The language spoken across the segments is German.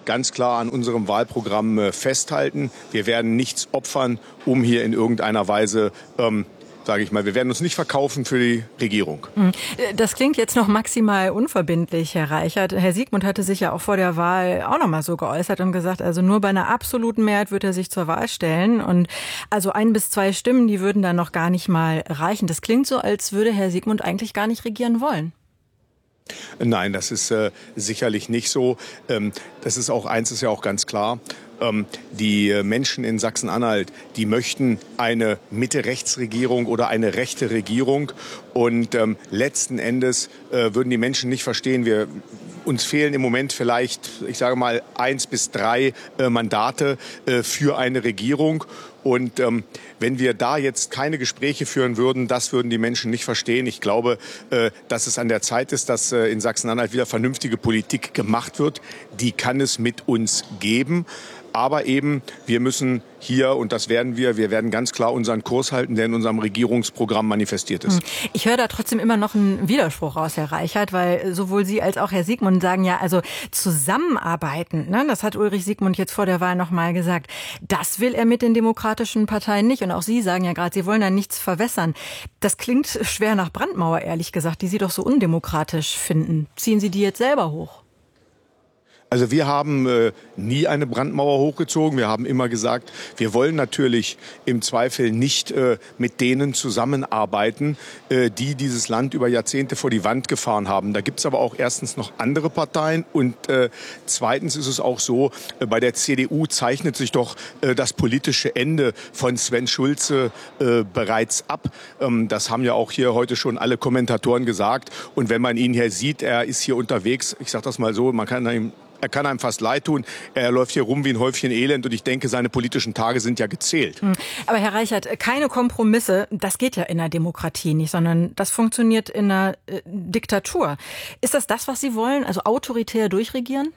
ganz klar an unserem Wahlprogramm festhalten. Wir werden nichts opfern, um hier in irgendeiner Weise sage ich mal, wir werden uns nicht verkaufen für die Regierung. Das klingt jetzt noch maximal unverbindlich, Herr Reichert. Herr Siegmund hatte sich ja auch vor der Wahl auch noch mal so geäußert und gesagt, also nur bei einer absoluten Mehrheit wird er sich zur Wahl stellen. Und also 1 bis 2 Stimmen, die würden dann noch gar nicht mal reichen. Das klingt so, als würde Herr Siegmund eigentlich gar nicht regieren wollen. Nein, das ist sicherlich nicht so. Das ist auch, eins ist ja auch ganz klar. Die Menschen in Sachsen-Anhalt, die möchten eine Mitte-Rechts-Regierung oder eine rechte Regierung. Und letzten Endes würden die Menschen nicht verstehen, uns fehlen im Moment vielleicht, ich sage mal, 1 bis 3 Mandate für eine Regierung. Und wenn wir da jetzt keine Gespräche führen würden, das würden die Menschen nicht verstehen. Ich glaube, dass es an der Zeit ist, dass in Sachsen-Anhalt wieder vernünftige Politik gemacht wird. Die kann es mit uns geben. Aber eben, wir müssen hier, und das werden wir werden ganz klar unseren Kurs halten, der in unserem Regierungsprogramm manifestiert ist. Ich höre da trotzdem immer noch einen Widerspruch raus, Herr Reichert, weil sowohl Sie als auch Herr Siegmund sagen ja, also zusammenarbeiten, ne, das hat Ulrich Siegmund jetzt vor der Wahl noch mal gesagt, das will er mit den demokratischen Parteien nicht. Und auch Sie sagen ja gerade, Sie wollen da nichts verwässern. Das klingt schwer nach Brandmauer, ehrlich gesagt, die Sie doch so undemokratisch finden. Ziehen Sie die jetzt selber hoch? Also wir haben nie eine Brandmauer hochgezogen. Wir haben immer gesagt, wir wollen natürlich im Zweifel nicht mit denen zusammenarbeiten, die dieses Land über Jahrzehnte vor die Wand gefahren haben. Da gibt es aber auch erstens noch andere Parteien und zweitens ist es auch so, bei der CDU zeichnet sich doch das politische Ende von Sven Schulze bereits ab. Das haben ja auch hier heute schon alle Kommentatoren gesagt. Und wenn man ihn hier sieht, er ist hier unterwegs, ich sage das mal so, er kann einem fast leid tun. Er läuft hier rum wie ein Häufchen Elend und ich denke, seine politischen Tage sind ja gezählt. Aber Herr Reichert, keine Kompromisse, das geht ja in einer Demokratie nicht, sondern das funktioniert in einer Diktatur. Ist das, was Sie wollen, also autoritär durchregieren?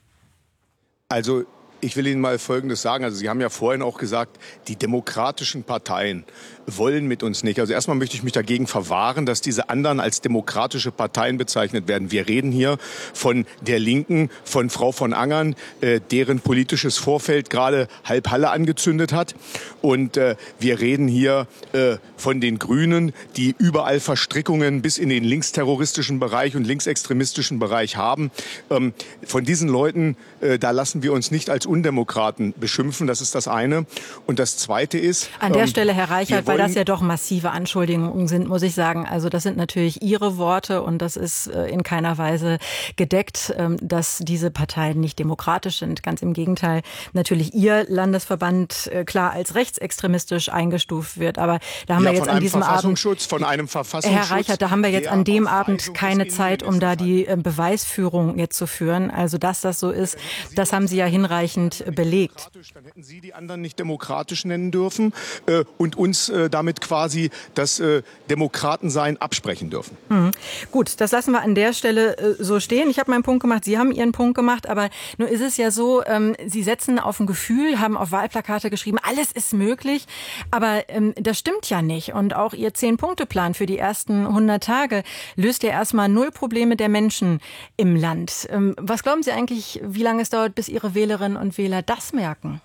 Also ich will Ihnen mal Folgendes sagen. Also Sie haben ja vorhin auch gesagt, die demokratischen Parteien wollen mit uns nicht. Also erstmal möchte ich mich dagegen verwahren, dass diese anderen als demokratische Parteien bezeichnet werden. Wir reden hier von der Linken, von Frau von Angern, deren politisches Vorfeld gerade halb Halle angezündet hat. Und wir reden hier von den Grünen, die überall Verstrickungen bis in den linksterroristischen Bereich und linksextremistischen Bereich haben. Von diesen Leuten, da lassen wir uns nicht als Undemokraten beschimpfen. Das ist das eine. Und das zweite ist... An der Stelle, Herr Reichert, weil das ja doch massive Anschuldigungen sind, muss ich sagen. Also das sind natürlich Ihre Worte und das ist in keiner Weise gedeckt, dass diese Parteien nicht demokratisch sind. Ganz im Gegenteil. Natürlich Ihr Landesverband klar als rechtsextremistisch eingestuft wird. Aber da haben wir jetzt an diesem Abend... Von einem Verfassungsschutz. Herr Reichert, da haben wir jetzt an dem Abend keine Zeit, um da die Beweisführung jetzt zu führen. Also dass das so ist, das haben Sie ja hinreichend belegt. Dann hätten Sie die anderen nicht demokratisch nennen dürfen und uns damit quasi das Demokratensein absprechen dürfen. Gut, das lassen wir an der Stelle so stehen. Ich habe meinen Punkt gemacht, Sie haben Ihren Punkt gemacht, aber nur ist es ja so, Sie setzen auf ein Gefühl, haben auf Wahlplakate geschrieben, alles ist möglich, aber das stimmt ja nicht. Und auch Ihr 10-Punkte-Plan für die ersten 100 Tage löst ja erstmal 0 Probleme der Menschen im Land. Was glauben Sie eigentlich, wie lange es dauert, bis Ihre Wählerinnen und Wähler das merken?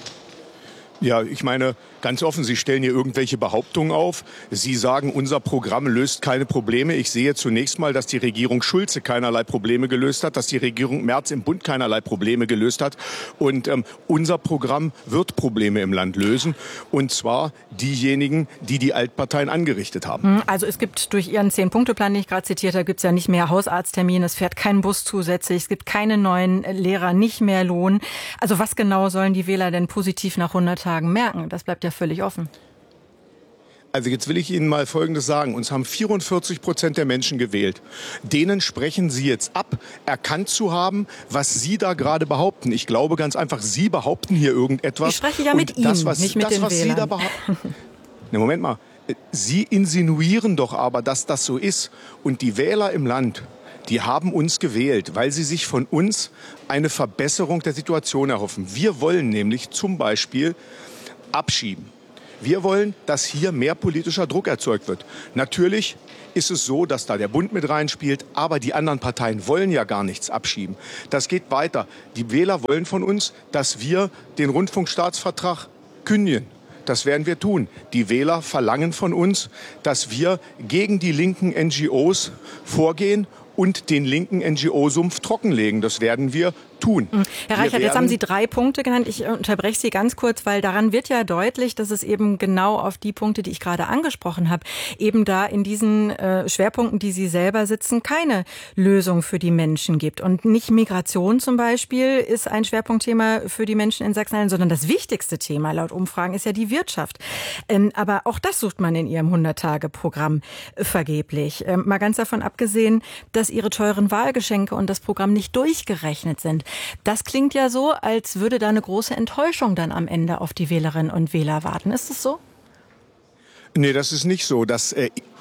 Ja, ich meine, ganz offen, Sie stellen hier irgendwelche Behauptungen auf. Sie sagen, unser Programm löst keine Probleme. Ich sehe zunächst mal, dass die Regierung Schulze keinerlei Probleme gelöst hat, dass die Regierung Merz im Bund keinerlei Probleme gelöst hat. Und unser Programm wird Probleme im Land lösen. Und zwar diejenigen, die die Altparteien angerichtet haben. Also es gibt durch Ihren 10-Punkte-Plan, den ich gerade zitiert habe, gibt es ja nicht mehr Hausarzttermine, es fährt kein Bus zusätzlich, es gibt keine neuen Lehrer, nicht mehr Lohn. Also was genau sollen die Wähler denn positiv nach 100 Tagen merken? Das bleibt ja völlig offen. Also jetzt will ich Ihnen mal Folgendes sagen. Uns haben 44% der Menschen gewählt. Denen sprechen Sie jetzt ab, erkannt zu haben, was Sie da gerade behaupten. Ich glaube ganz einfach, Sie behaupten hier irgendetwas. Ich spreche ja mit Ihnen, nicht mit den Wählern. Sie da behaupten. Ne, Moment mal. Sie insinuieren doch aber, dass das so ist. Und die Wähler im Land, die haben uns gewählt, weil sie sich von uns eine Verbesserung der Situation erhoffen. Wir wollen nämlich zum Beispiel abschieben. Wir wollen, dass hier mehr politischer Druck erzeugt wird. Natürlich ist es so, dass da der Bund mit reinspielt, aber die anderen Parteien wollen ja gar nichts abschieben. Das geht weiter. Die Wähler wollen von uns, dass wir den Rundfunkstaatsvertrag kündigen. Das werden wir tun. Die Wähler verlangen von uns, dass wir gegen die linken NGOs vorgehen und den linken NGO-Sumpf trockenlegen. Das werden wir tun. Herr Reichert, jetzt haben Sie 3 Punkte genannt. Ich unterbreche Sie ganz kurz, weil daran wird ja deutlich, dass es eben genau auf die Punkte, die ich gerade angesprochen habe, eben da in diesen Schwerpunkten, die Sie selber sitzen, keine Lösung für die Menschen gibt. Und nicht Migration zum Beispiel ist ein Schwerpunktthema für die Menschen in Sachsen-Anhalt, sondern das wichtigste Thema laut Umfragen ist ja die Wirtschaft. Aber auch das sucht man in Ihrem 100-Tage-Programm vergeblich. Mal ganz davon abgesehen, dass Ihre teuren Wahlgeschenke und das Programm nicht durchgerechnet sind. Das klingt ja so, als würde da eine große Enttäuschung dann am Ende auf die Wählerinnen und Wähler warten. Ist das so? Nee, das ist nicht so. Das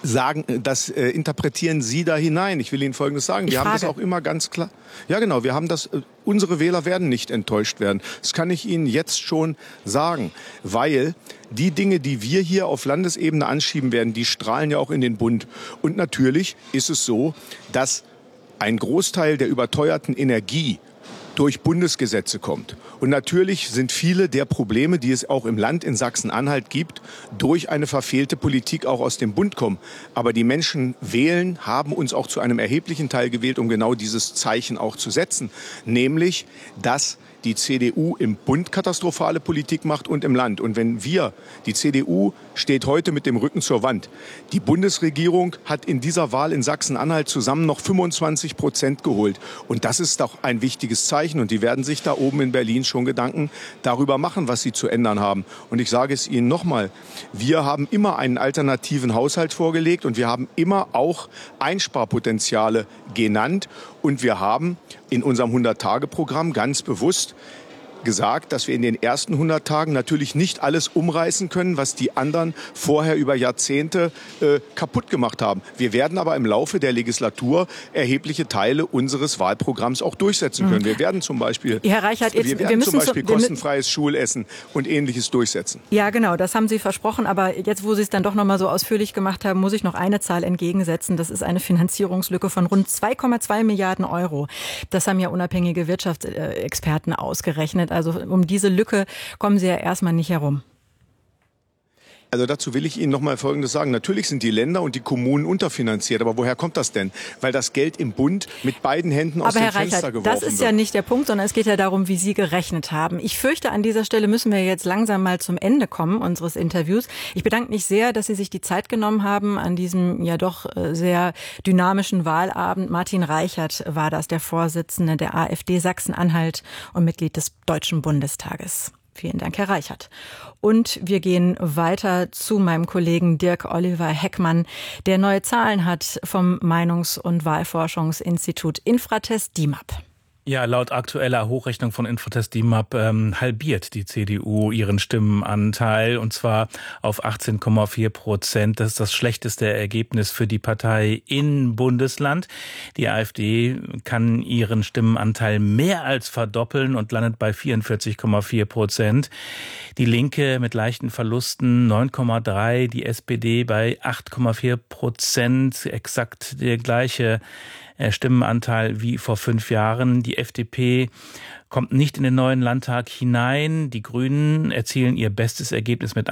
interpretieren Sie da hinein. Ich will Ihnen Folgendes sagen. Wir haben das auch immer ganz klar. Ja, genau. Wir haben das. Unsere Wähler werden nicht enttäuscht werden. Das kann ich Ihnen jetzt schon sagen, weil die Dinge, die wir hier auf Landesebene anschieben werden, die strahlen ja auch in den Bund. Und natürlich ist es so, dass ein Großteil der überteuerten Energie durch Bundesgesetze kommt. Und natürlich sind viele der Probleme, die es auch im Land in Sachsen-Anhalt gibt, durch eine verfehlte Politik auch aus dem Bund kommen. Aber die Menschen wählen, haben uns auch zu einem erheblichen Teil gewählt, um genau dieses Zeichen auch zu setzen. Nämlich, dass die CDU im Bund katastrophale Politik macht und im Land. Und wenn die CDU steht heute mit dem Rücken zur Wand. Die Bundesregierung hat in dieser Wahl in Sachsen-Anhalt zusammen noch 25% geholt. Und das ist doch ein wichtiges Zeichen. Und die werden sich da oben in Berlin schon Gedanken darüber machen, was sie zu ändern haben. Und ich sage es Ihnen nochmal, wir haben immer einen alternativen Haushalt vorgelegt und wir haben immer auch Einsparpotenziale genannt. Und wir haben in unserem 100-Tage-Programm ganz bewusst gesagt, dass wir in den ersten 100 Tagen natürlich nicht alles umreißen können, was die anderen vorher über Jahrzehnte kaputt gemacht haben. Wir werden aber im Laufe der Legislatur erhebliche Teile unseres Wahlprogramms auch durchsetzen können. Wir werden zum Beispiel, Herr Reichert, kostenfreies Schulessen und Ähnliches durchsetzen. Ja, genau, das haben Sie versprochen. Aber jetzt, wo Sie es dann doch noch mal so ausführlich gemacht haben, muss ich noch eine Zahl entgegensetzen. Das ist eine Finanzierungslücke von rund 2,2 Milliarden Euro. Das haben ja unabhängige Wirtschaftsexperten ausgerechnet. Also um diese Lücke kommen Sie ja erstmal nicht herum. Also dazu will ich Ihnen noch mal Folgendes sagen. Natürlich sind die Länder und die Kommunen unterfinanziert. Aber woher kommt das denn? Weil das Geld im Bund mit beiden Händen aus dem Fenster geworfen wird. Das ist ja nicht der Punkt, sondern es geht ja darum, wie Sie gerechnet haben. Ich fürchte, an dieser Stelle müssen wir jetzt langsam mal zum Ende kommen unseres Interviews. Ich bedanke mich sehr, dass Sie sich die Zeit genommen haben an diesem ja doch sehr dynamischen Wahlabend. Martin Reichert war das, der Vorsitzende der AfD Sachsen-Anhalt und Mitglied des Deutschen Bundestages. Vielen Dank, Herr Reichert. Und wir gehen weiter zu meinem Kollegen Dirk Oliver Heckmann, der neue Zahlen hat vom Meinungs- und Wahlforschungsinstitut Infratest DIMAP. Ja, laut aktueller Hochrechnung von Infratest DIMAP halbiert die CDU ihren Stimmenanteil und zwar auf 18,4%. Das ist das schlechteste Ergebnis für die Partei in Bundesland. Die AfD kann ihren Stimmenanteil mehr als verdoppeln und landet bei 44,4%. Die Linke mit leichten Verlusten 9,3%, die SPD bei 8,4%, exakt der gleiche Stimmenanteil wie vor 5 Jahren. Die FDP kommt nicht in den neuen Landtag hinein. Die Grünen erzielen ihr bestes Ergebnis mit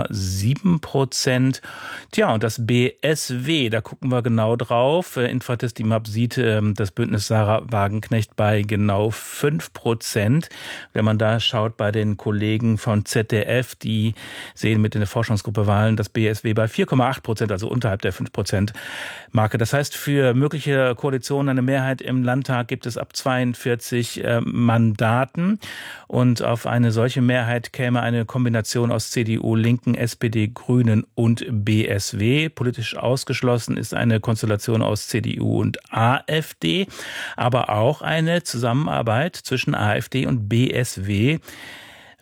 8,7%. Tja, und das BSW, da gucken wir genau drauf. Infratest DIMAP sieht das Bündnis Sarah Wagenknecht bei genau 5%. Wenn man da schaut bei den Kollegen von ZDF, die sehen mit in der Forschungsgruppe Wahlen das BSW bei 4,8%, also unterhalb der 5%-Marke. Das heißt, für mögliche Koalitionen eine Mehrheit im Landtag gibt es ab 42 Mandaten. Und auf eine solche Mehrheit käme eine Kombination aus CDU, Linken, SPD, Grünen und BSW. Politisch ausgeschlossen ist eine Konstellation aus CDU und AfD, aber auch eine Zusammenarbeit zwischen AfD und BSW.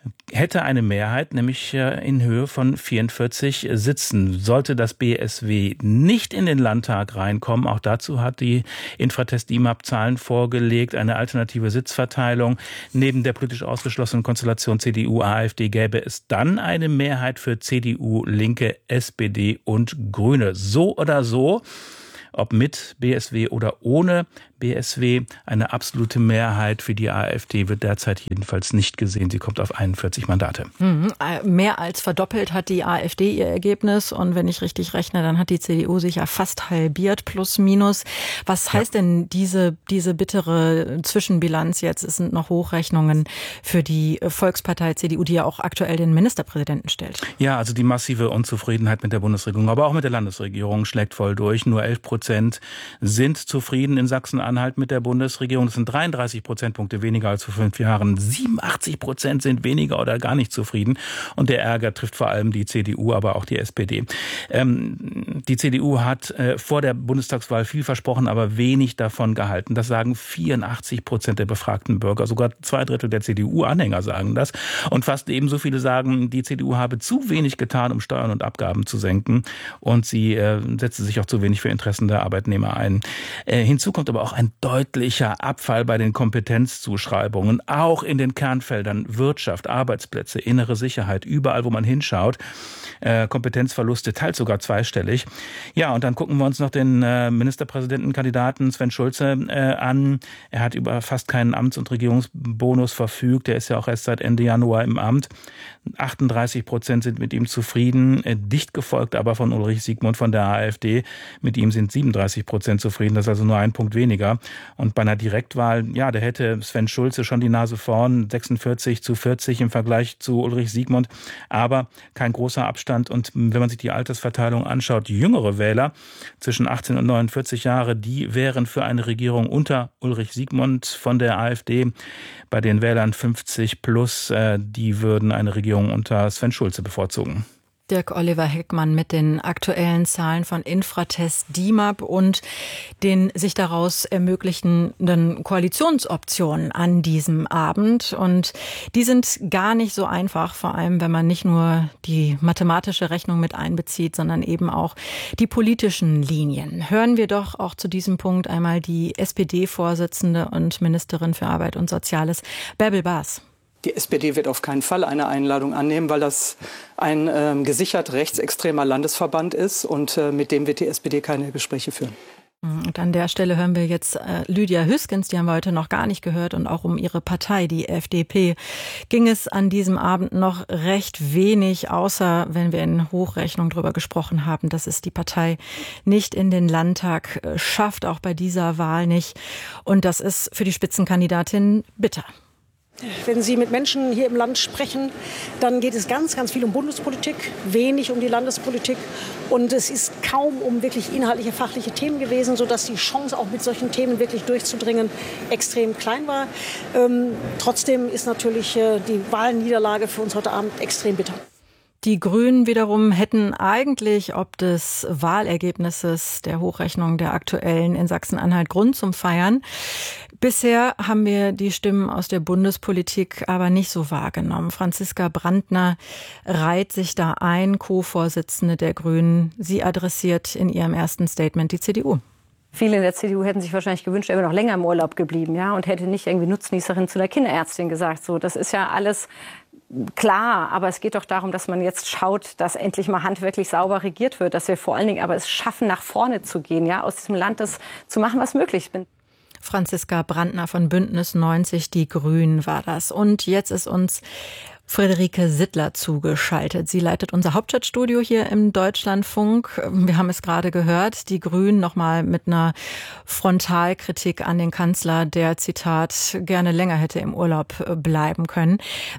hätte eine Mehrheit, nämlich in Höhe von 44 Sitzen. Sollte das BSW nicht in den Landtag reinkommen, auch dazu hat die Infratest DIMAP Zahlen vorgelegt, eine alternative Sitzverteilung. Neben der politisch ausgeschlossenen Konstellation CDU-AfD gäbe es dann eine Mehrheit für CDU, Linke, SPD und Grüne. So oder so, ob mit BSW oder ohne BSW, eine absolute Mehrheit für die AfD wird derzeit jedenfalls nicht gesehen. Sie kommt auf 41 Mandate. Mehr als verdoppelt hat die AfD ihr Ergebnis. Und wenn ich richtig rechne, dann hat die CDU sich ja fast halbiert, plus minus. Was heißt denn diese bittere Zwischenbilanz jetzt? Es sind noch Hochrechnungen für die Volkspartei CDU, die ja auch aktuell den Ministerpräsidenten stellt. Ja, also die massive Unzufriedenheit mit der Bundesregierung, aber auch mit der Landesregierung schlägt voll durch. Nur 11% sind zufrieden in Sachsen-Anhalt mit der Bundesregierung. Das sind 33 Prozentpunkte weniger als vor 5 Jahren. 87% sind weniger oder gar nicht zufrieden. Und der Ärger trifft vor allem die CDU, aber auch die SPD. Die CDU hat vor der Bundestagswahl viel versprochen, aber wenig davon gehalten. Das sagen 84% der befragten Bürger. Sogar 2/3 der CDU-Anhänger sagen das. Und fast ebenso viele sagen, die CDU habe zu wenig getan, um Steuern und Abgaben zu senken. Und sie setze sich auch zu wenig für Interessen der Arbeitnehmer ein. Hinzu kommt aber auch ein deutlicher Abfall bei den Kompetenzzuschreibungen, auch in den Kernfeldern Wirtschaft, Arbeitsplätze, innere Sicherheit, überall, wo man hinschaut. Kompetenzverluste, teils sogar zweistellig. Ja, und dann gucken wir uns noch den Ministerpräsidentenkandidaten Sven Schulze an. Er hat über fast keinen Amts- und Regierungsbonus verfügt. Der ist ja auch erst seit Ende Januar im Amt. 38% sind mit ihm zufrieden, dicht gefolgt aber von Ulrich Siegmund von der AfD. Mit ihm sind 37% zufrieden, das ist also nur ein Punkt weniger. Und bei einer Direktwahl, ja, da hätte Sven Schulze schon die Nase vorn, 46:40 im Vergleich zu Ulrich Siegmund, aber kein großer Abstand. Und wenn man sich die Altersverteilung anschaut, jüngere Wähler zwischen 18 und 49 Jahre, die wären für eine Regierung unter Ulrich Siegmund von der AfD. Bei den Wählern 50 plus, die würden eine Regierung unter Sven Schulze bevorzugen. Dirk Oliver Heckmann mit den aktuellen Zahlen von Infratest DIMAP und den sich daraus ermöglichenden Koalitionsoptionen an diesem Abend. Und die sind gar nicht so einfach, vor allem wenn man nicht nur die mathematische Rechnung mit einbezieht, sondern eben auch die politischen Linien. Hören wir doch auch zu diesem Punkt einmal die SPD-Vorsitzende und Ministerin für Arbeit und Soziales, Bärbel Baas. Die SPD wird auf keinen Fall eine Einladung annehmen, weil das ein gesichert rechtsextremer Landesverband ist und mit dem wird die SPD keine Gespräche führen. Und an der Stelle hören wir jetzt Lydia Hüskens, die haben wir heute noch gar nicht gehört, und auch um ihre Partei, die FDP, ging es an diesem Abend noch recht wenig, außer wenn wir in Hochrechnung darüber gesprochen haben, dass es die Partei nicht in den Landtag schafft, auch bei dieser Wahl nicht. Und das ist für die Spitzenkandidatin bitter. Wenn Sie mit Menschen hier im Land sprechen, dann geht es ganz, ganz viel um Bundespolitik, wenig um die Landespolitik. Und es ist kaum um wirklich inhaltliche, fachliche Themen gewesen, sodass die Chance, auch mit solchen Themen wirklich durchzudringen, extrem klein war. Trotzdem ist natürlich die Wahlniederlage für uns heute Abend extrem bitter. Die Grünen wiederum hätten eigentlich ob des Wahlergebnisses der Hochrechnung der aktuellen in Sachsen-Anhalt Grund zum Feiern. Bisher haben wir die Stimmen aus der Bundespolitik aber nicht so wahrgenommen. Franziska Brandner reiht sich da ein, Co-Vorsitzende der Grünen. Sie adressiert in ihrem ersten Statement die CDU. Viele in der CDU hätten sich wahrscheinlich gewünscht, er wäre noch länger im Urlaub geblieben, ja, und hätte nicht irgendwie Nutznießerin zu der Kinderärztin gesagt. So, das ist ja alles klar, aber es geht doch darum, dass man jetzt schaut, dass endlich mal handwerklich sauber regiert wird, dass wir vor allen Dingen aber es schaffen, nach vorne zu gehen, ja, aus diesem Land das zu machen, was möglich ist. Franziska Brandner von Bündnis 90, die Grünen war das. Und jetzt ist uns Friederike Sittler zugeschaltet. Sie leitet unser Hauptstadtstudio hier im Deutschlandfunk. Wir haben es gerade gehört, die Grünen nochmal mit einer Frontalkritik an den Kanzler, der, Zitat, gerne länger hätte im Urlaub bleiben können.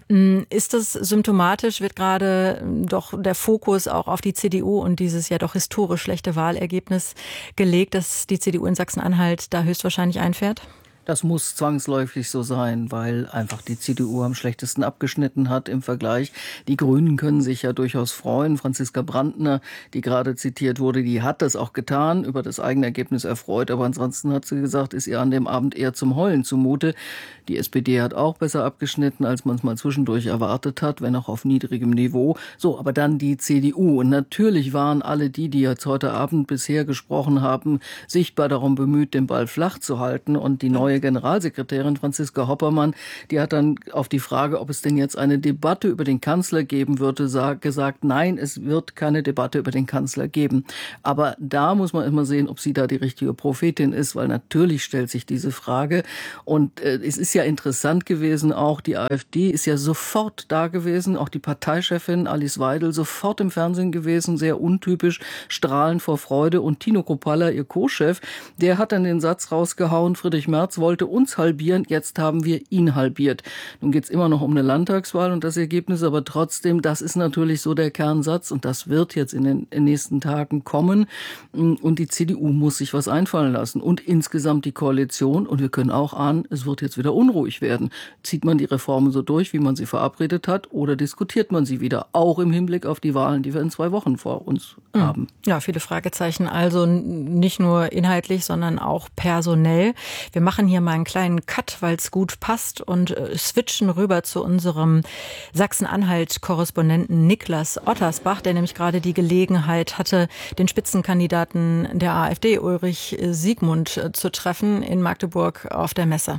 Ist das symptomatisch? Wird gerade doch der Fokus auch auf die CDU und dieses ja doch historisch schlechte Wahlergebnis gelegt, dass die CDU in Sachsen-Anhalt da höchstwahrscheinlich einfährt? Das muss zwangsläufig so sein, weil einfach die CDU am schlechtesten abgeschnitten hat im Vergleich. Die Grünen können sich ja durchaus freuen. Franziska Brandner, die gerade zitiert wurde, die hat das auch getan, über das eigene Ergebnis erfreut. Aber ansonsten hat sie gesagt, ist ihr an dem Abend eher zum Heulen zumute. Die SPD hat auch besser abgeschnitten, als man es mal zwischendurch erwartet hat, wenn auch auf niedrigem Niveau. So, aber dann die CDU. Und natürlich waren alle die jetzt heute Abend bisher gesprochen haben, sichtbar darum bemüht, den Ball flach zu halten. Und die neue Generalsekretärin Franziska Hoppermann, die hat dann auf die Frage, ob es denn jetzt eine Debatte über den Kanzler geben würde, gesagt, nein, es wird keine Debatte über den Kanzler geben. Aber da muss man immer sehen, ob sie da die richtige Prophetin ist, weil natürlich stellt sich diese Frage. Und es ist ja interessant gewesen, auch die AfD ist ja sofort da gewesen, auch die Parteichefin Alice Weidel sofort im Fernsehen gewesen, sehr untypisch, strahlend vor Freude. Und Tino Kruppalla, ihr Co-Chef, der hat dann den Satz rausgehauen, Friedrich Merz wollte uns halbieren, jetzt haben wir ihn halbiert. Nun geht es immer noch um eine Landtagswahl und das Ergebnis, aber trotzdem, das ist natürlich so der Kernsatz und das wird jetzt in den nächsten Tagen kommen und die CDU muss sich was einfallen lassen und insgesamt die Koalition und wir können auch ahnen, es wird jetzt wieder unruhig werden. Zieht man die Reformen so durch, wie man sie verabredet hat oder diskutiert man sie wieder, auch im Hinblick auf die Wahlen, die wir in 2 Wochen vor uns haben? Ja, viele Fragezeichen, also nicht nur inhaltlich, sondern auch personell. Wir machen hier mal einen kleinen Cut, weil es gut passt und switchen rüber zu unserem Sachsen-Anhalt-Korrespondenten Niklas Ottersbach, der nämlich gerade die Gelegenheit hatte, den Spitzenkandidaten der AfD, Ulrich Siegmund, zu treffen in Magdeburg auf der Messe.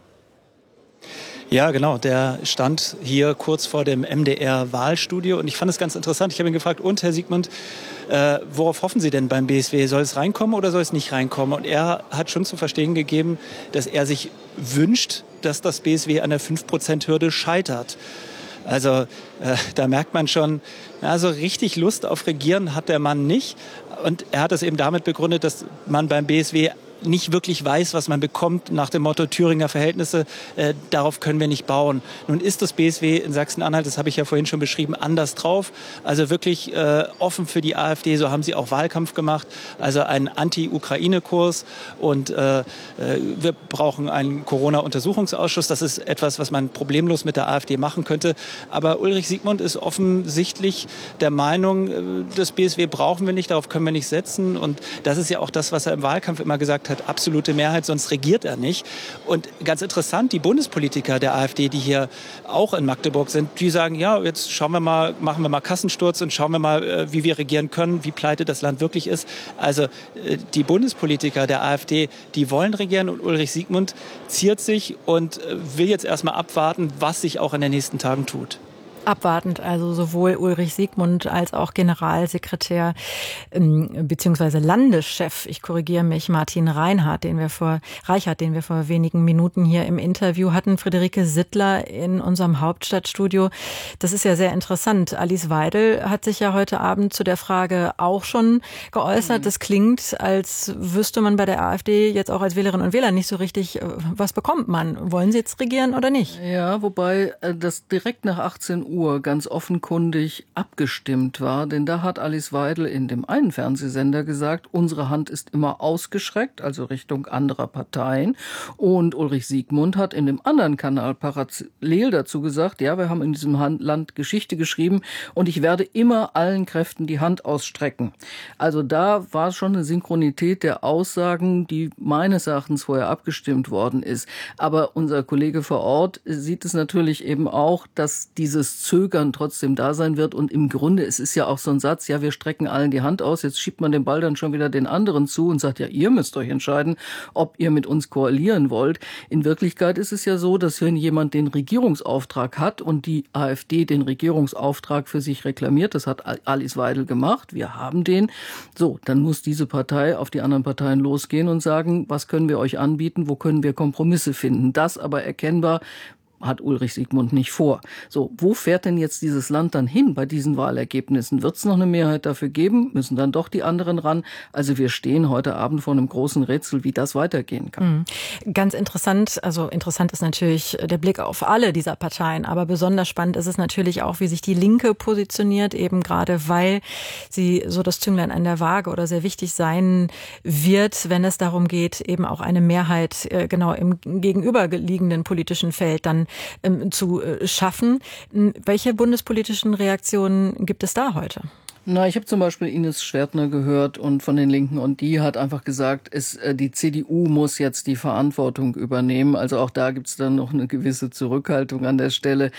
Ja, genau. Der stand hier kurz vor dem MDR-Wahlstudio und ich fand es ganz interessant. Ich habe ihn gefragt, und Herr Siegmund, worauf hoffen Sie denn beim BSW? Soll es reinkommen oder soll es nicht reinkommen? Und er hat schon zu verstehen gegeben, dass er sich wünscht, dass das BSW an der 5%-Hürde scheitert. Also da merkt man schon, so richtig Lust auf Regieren hat der Mann nicht. Und er hat es eben damit begründet, dass man beim BSW nicht wirklich weiß, was man bekommt, nach dem Motto Thüringer Verhältnisse, darauf können wir nicht bauen. Nun ist das BSW in Sachsen-Anhalt, das habe ich ja vorhin schon beschrieben, anders drauf. Also wirklich offen für die AfD, so haben sie auch Wahlkampf gemacht. Also einen Anti-Ukraine-Kurs und wir brauchen einen Corona-Untersuchungsausschuss. Das ist etwas, was man problemlos mit der AfD machen könnte. Aber Ulrich Siegmund ist offensichtlich der Meinung, das BSW brauchen wir nicht, darauf können wir nicht setzen. Und das ist ja auch das, was er im Wahlkampf immer gesagt hat, absolute Mehrheit, sonst regiert er nicht. Und ganz interessant, die Bundespolitiker der AfD, die hier auch in Magdeburg sind, die sagen, ja, jetzt schauen wir mal, machen wir mal Kassensturz und schauen wir mal, wie wir regieren können, wie pleite das Land wirklich ist. Also die Bundespolitiker der AfD, die wollen regieren und Ulrich Siegmund ziert sich und will jetzt erstmal abwarten, was sich auch in den nächsten Tagen tut. Abwartend, also sowohl Ulrich Siegmund als auch Generalsekretär beziehungsweise Landeschef, ich korrigiere mich, Martin Reichert, den wir vor wenigen Minuten hier im Interview hatten, Friederike Sittler in unserem Hauptstadtstudio. Das ist ja sehr interessant. Alice Weidel hat sich ja heute Abend zu der Frage auch schon geäußert. Das klingt, als wüsste man bei der AfD jetzt auch als Wählerinnen und Wähler nicht so richtig, was bekommt man? Wollen sie jetzt regieren oder nicht? Ja, wobei das direkt nach 18 Uhr ganz offenkundig abgestimmt war, denn da hat Alice Weidel in dem einen Fernsehsender gesagt, unsere Hand ist immer ausgestreckt, also Richtung anderer Parteien, und Ulrich Siegmund hat in dem anderen Kanal parallel dazu gesagt, ja, wir haben in diesem Land Geschichte geschrieben und ich werde immer allen Kräften die Hand ausstrecken. Also da war schon eine Synchronität der Aussagen, die meines Erachtens vorher abgestimmt worden ist. Aber unser Kollege vor Ort sieht es natürlich eben auch, dass dieses Zögern trotzdem da sein wird. Und im Grunde, es ist ja auch so ein Satz, ja, wir strecken allen die Hand aus, jetzt schiebt man den Ball dann schon wieder den anderen zu und sagt, ja, ihr müsst euch entscheiden, ob ihr mit uns koalieren wollt. In Wirklichkeit ist es ja so, dass wenn jemand den Regierungsauftrag hat und die AfD den Regierungsauftrag für sich reklamiert, das hat Alice Weidel gemacht, wir haben den, so, dann muss diese Partei auf die anderen Parteien losgehen und sagen, was können wir euch anbieten, wo können wir Kompromisse finden. Das aber erkennbar hat Ulrich Siegmund nicht vor. So, wo fährt denn jetzt dieses Land dann hin bei diesen Wahlergebnissen? Wird es noch eine Mehrheit dafür geben? Müssen dann doch die anderen ran? Also wir stehen heute Abend vor einem großen Rätsel, wie das weitergehen kann. Ganz interessant. Also interessant ist natürlich der Blick auf alle dieser Parteien. Aber besonders spannend ist es natürlich auch, wie sich die Linke positioniert, eben gerade weil sie so das Zünglein an der Waage oder sehr wichtig sein wird, wenn es darum geht, eben auch eine Mehrheit genau im gegenüberliegenden politischen Feld dann zu schaffen. Welche bundespolitischen Reaktionen gibt es da heute? Na, ich habe zum Beispiel Ines Schwertner gehört und von den Linken und die hat einfach gesagt, die CDU muss jetzt die Verantwortung übernehmen. Also auch da gibt's dann noch eine gewisse Zurückhaltung an der Stelle.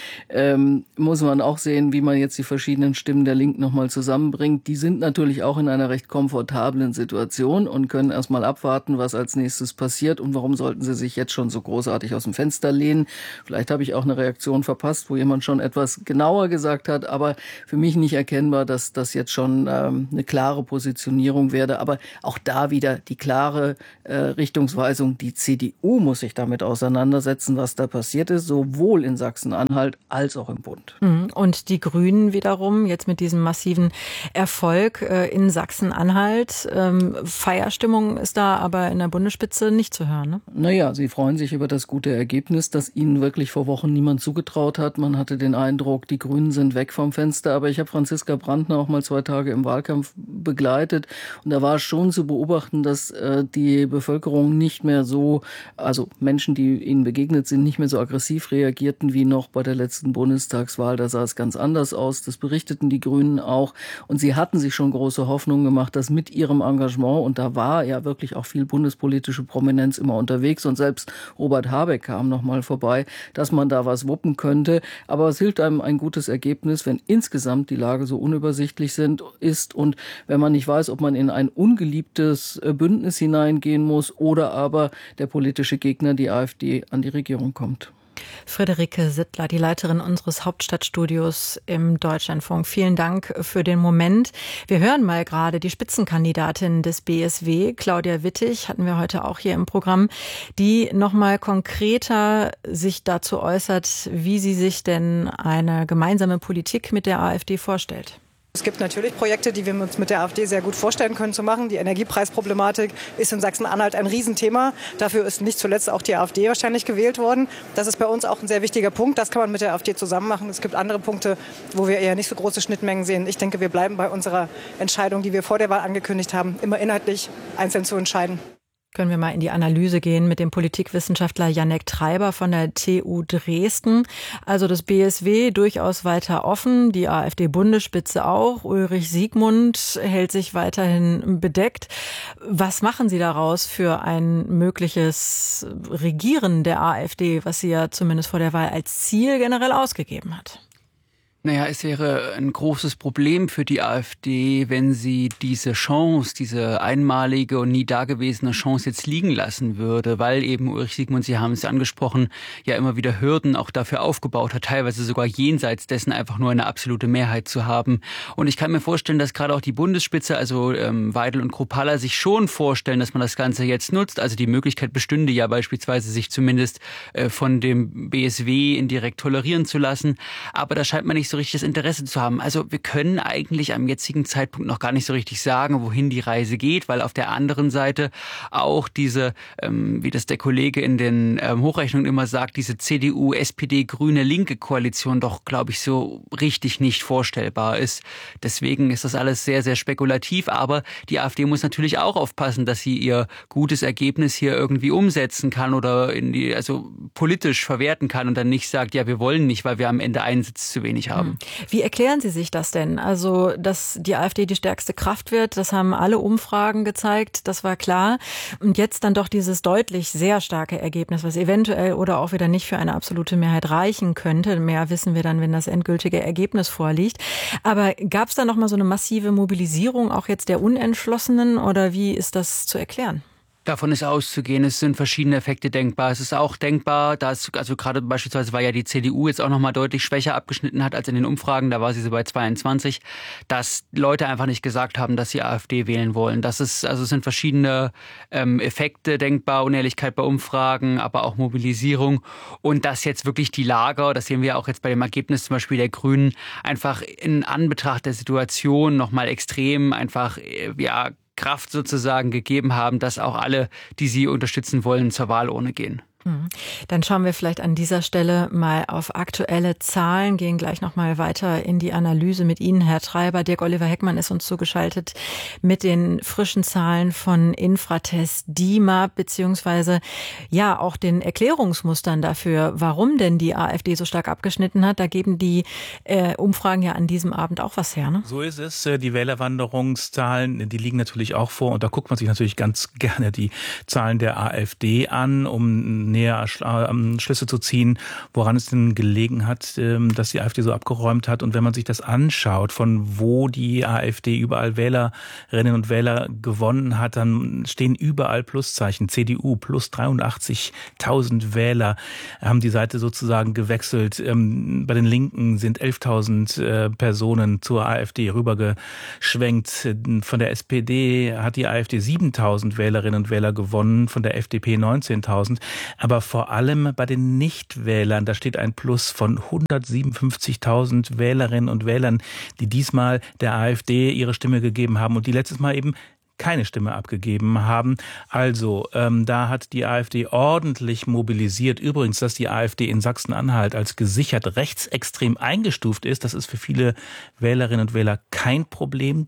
Muss man auch sehen, wie man jetzt die verschiedenen Stimmen der Linken nochmal zusammenbringt. Die sind natürlich auch in einer recht komfortablen Situation und können erstmal abwarten, was als nächstes passiert und warum sollten sie sich jetzt schon so großartig aus dem Fenster lehnen. Vielleicht habe ich auch eine Reaktion verpasst, wo jemand schon etwas genauer gesagt hat, aber für mich nicht erkennbar, dass das jetzt schon eine klare Positionierung werde. Aber auch da wieder die klare Richtungsweisung. Die CDU muss sich damit auseinandersetzen, was da passiert ist, sowohl in Sachsen-Anhalt als auch im Bund. Und die Grünen wiederum jetzt mit diesem massiven Erfolg in Sachsen-Anhalt. Feierstimmung ist da aber in der Bundesspitze nicht zu hören, ne? Naja, sie freuen sich über das gute Ergebnis, das ihnen wirklich vor Wochen niemand zugetraut hat. Man hatte den Eindruck, die Grünen sind weg vom Fenster. Aber ich habe Franziska Brandner auch mal 2 Tage im Wahlkampf begleitet. Und da war schon zu beobachten, dass die Bevölkerung nicht mehr so, also Menschen, die ihnen begegnet sind, nicht mehr so aggressiv reagierten wie noch bei der letzten Bundestagswahl. Da sah es ganz anders aus. Das berichteten die Grünen auch. Und sie hatten sich schon große Hoffnungen gemacht, dass mit ihrem Engagement, und da war ja wirklich auch viel bundespolitische Prominenz immer unterwegs und selbst Robert Habeck kam noch mal vorbei, dass man da was wuppen könnte. Aber es hilft einem ein gutes Ergebnis, wenn insgesamt die Lage so unübersichtlich ist und wenn man nicht weiß, ob man in ein ungeliebtes Bündnis hineingehen muss oder aber der politische Gegner, die AfD, an die Regierung kommt. Friederike Sittler, die Leiterin unseres Hauptstadtstudios im Deutschlandfunk. Vielen Dank für den Moment. Wir hören mal gerade die Spitzenkandidatin des BSW, Claudia Wittig, hatten wir heute auch hier im Programm, die noch mal konkreter sich dazu äußert, wie sie sich denn eine gemeinsame Politik mit der AfD vorstellt. Es gibt natürlich Projekte, die wir uns mit der AfD sehr gut vorstellen können zu machen. Die Energiepreisproblematik ist in Sachsen-Anhalt ein Riesenthema. Dafür ist nicht zuletzt auch die AfD wahrscheinlich gewählt worden. Das ist bei uns auch ein sehr wichtiger Punkt. Das kann man mit der AfD zusammen machen. Es gibt andere Punkte, wo wir eher nicht so große Schnittmengen sehen. Ich denke, wir bleiben bei unserer Entscheidung, die wir vor der Wahl angekündigt haben, immer inhaltlich einzeln zu entscheiden. Können wir mal in die Analyse gehen mit dem Politikwissenschaftler Jannek Treiber von der TU Dresden. Also das BSW durchaus weiter offen, die AfD-Bundesspitze auch. Ulrich Siegmund hält sich weiterhin bedeckt. Was machen Sie daraus für ein mögliches Regieren der AfD, was sie ja zumindest vor der Wahl als Ziel generell ausgegeben hat? Naja, es wäre ein großes Problem für die AfD, wenn sie diese Chance, diese einmalige und nie dagewesene Chance jetzt liegen lassen würde, weil eben Ulrich Siegmund, Sie haben es angesprochen, ja immer wieder Hürden auch dafür aufgebaut hat, teilweise sogar jenseits dessen einfach nur eine absolute Mehrheit zu haben. Und ich kann mir vorstellen, dass gerade auch die Bundesspitze, also Weidel und Kruppalla, sich schon vorstellen, dass man das Ganze jetzt nutzt. Also die Möglichkeit bestünde ja beispielsweise, sich zumindest von dem BSW indirekt tolerieren zu lassen. Aber da scheint man nicht so richtig das Interesse zu haben. Also wir können eigentlich am jetzigen Zeitpunkt noch gar nicht so richtig sagen, wohin die Reise geht, weil auf der anderen Seite auch diese, wie das der Kollege in den Hochrechnungen immer sagt, diese CDU, SPD, Grüne, Linke Koalition doch, glaube ich, so richtig nicht vorstellbar ist. Deswegen ist das alles sehr, sehr spekulativ. Aber die AfD muss natürlich auch aufpassen, dass sie ihr gutes Ergebnis hier irgendwie umsetzen kann oder also politisch verwerten kann und dann nicht sagt, ja, wir wollen nicht, weil wir am Ende einen Sitz zu wenig haben. Wie erklären Sie sich das denn? Also, dass die AfD die stärkste Kraft wird, das haben alle Umfragen gezeigt, das war klar. Und jetzt dann doch dieses deutlich sehr starke Ergebnis, was eventuell oder auch wieder nicht für eine absolute Mehrheit reichen könnte. Mehr wissen wir dann, wenn das endgültige Ergebnis vorliegt. Aber gab es da noch mal so eine massive Mobilisierung auch jetzt der Unentschlossenen oder wie ist das zu erklären? Davon ist auszugehen, es sind verschiedene Effekte denkbar. Es ist auch denkbar, dass, also gerade beispielsweise, weil ja die CDU jetzt auch nochmal deutlich schwächer abgeschnitten hat als in den Umfragen, da war sie so bei 22, dass Leute einfach nicht gesagt haben, dass sie AfD wählen wollen. Es sind verschiedene Effekte denkbar, Unehrlichkeit bei Umfragen, aber auch Mobilisierung. Und dass jetzt wirklich die Lager, das sehen wir auch jetzt bei dem Ergebnis zum Beispiel der Grünen, einfach in Anbetracht der Situation nochmal extrem einfach, Kraft sozusagen gegeben haben, dass auch alle, die sie unterstützen wollen, zur Wahlurne gehen. Dann schauen wir vielleicht an dieser Stelle mal auf aktuelle Zahlen, gehen gleich noch mal weiter in die Analyse mit Ihnen, Herr Treiber. Dirk-Oliver Heckmann ist uns zugeschaltet mit den frischen Zahlen von Infratest DIMAP, beziehungsweise ja auch den Erklärungsmustern dafür, warum denn die AfD so stark abgeschnitten hat. Da geben die Umfragen ja an diesem Abend auch was her, ne? So ist es. Die Wählerwanderungszahlen, die liegen natürlich auch vor. Und da guckt man sich natürlich ganz gerne die Zahlen der AfD an, um näher Schlüsse zu ziehen, woran es denn gelegen hat, dass die AfD so abgeräumt hat. Und wenn man sich das anschaut, von wo die AfD überall Wählerinnen und Wähler gewonnen hat, dann stehen überall Pluszeichen. CDU plus 83.000 Wähler haben die Seite sozusagen gewechselt. Bei den Linken sind 11.000 Personen zur AfD rübergeschwenkt. Von der SPD hat die AfD 7.000 Wählerinnen und Wähler gewonnen, von der FDP 19.000. Aber vor allem bei den Nichtwählern, da steht ein Plus von 157.000 Wählerinnen und Wählern, die diesmal der AfD ihre Stimme gegeben haben und die letztes Mal eben keine Stimme abgegeben haben. Also da hat die AfD ordentlich mobilisiert. Übrigens, dass die AfD in Sachsen-Anhalt als gesichert rechtsextrem eingestuft ist, das ist für viele Wählerinnen und Wähler kein Problem.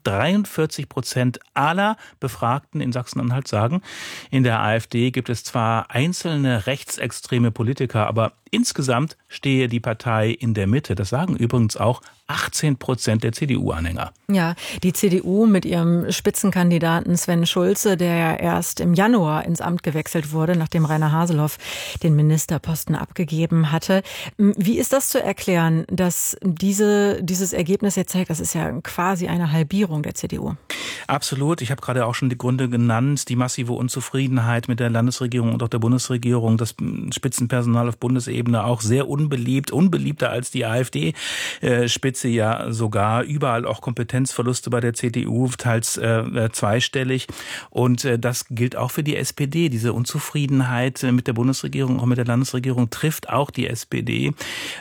43% aller Befragten in Sachsen-Anhalt sagen, in der AfD gibt es zwar einzelne rechtsextreme Politiker, aber insgesamt stehe die Partei in der Mitte. Das sagen übrigens auch 18% der CDU-Anhänger. Ja, die CDU mit ihrem Spitzenkandidaten Sven Schulze, der ja erst im Januar ins Amt gewechselt wurde, nachdem Rainer Haseloff den Ministerposten abgegeben hatte. Wie ist das zu erklären, dass dieses Ergebnis jetzt zeigt, das ist ja quasi eine Halbierung der CDU? Absolut. Ich habe gerade auch schon die Gründe genannt. Die massive Unzufriedenheit mit der Landesregierung und auch der Bundesregierung. Das Spitzenpersonal auf Bundesebene auch sehr unbeliebt. Unbeliebter als die AfD-Spitze ja sogar. Überall auch Kompetenzverluste bei der CDU, teils zweistellig. Und das gilt auch für die SPD. Diese Unzufriedenheit mit der Bundesregierung, auch mit der Landesregierung, trifft auch die SPD.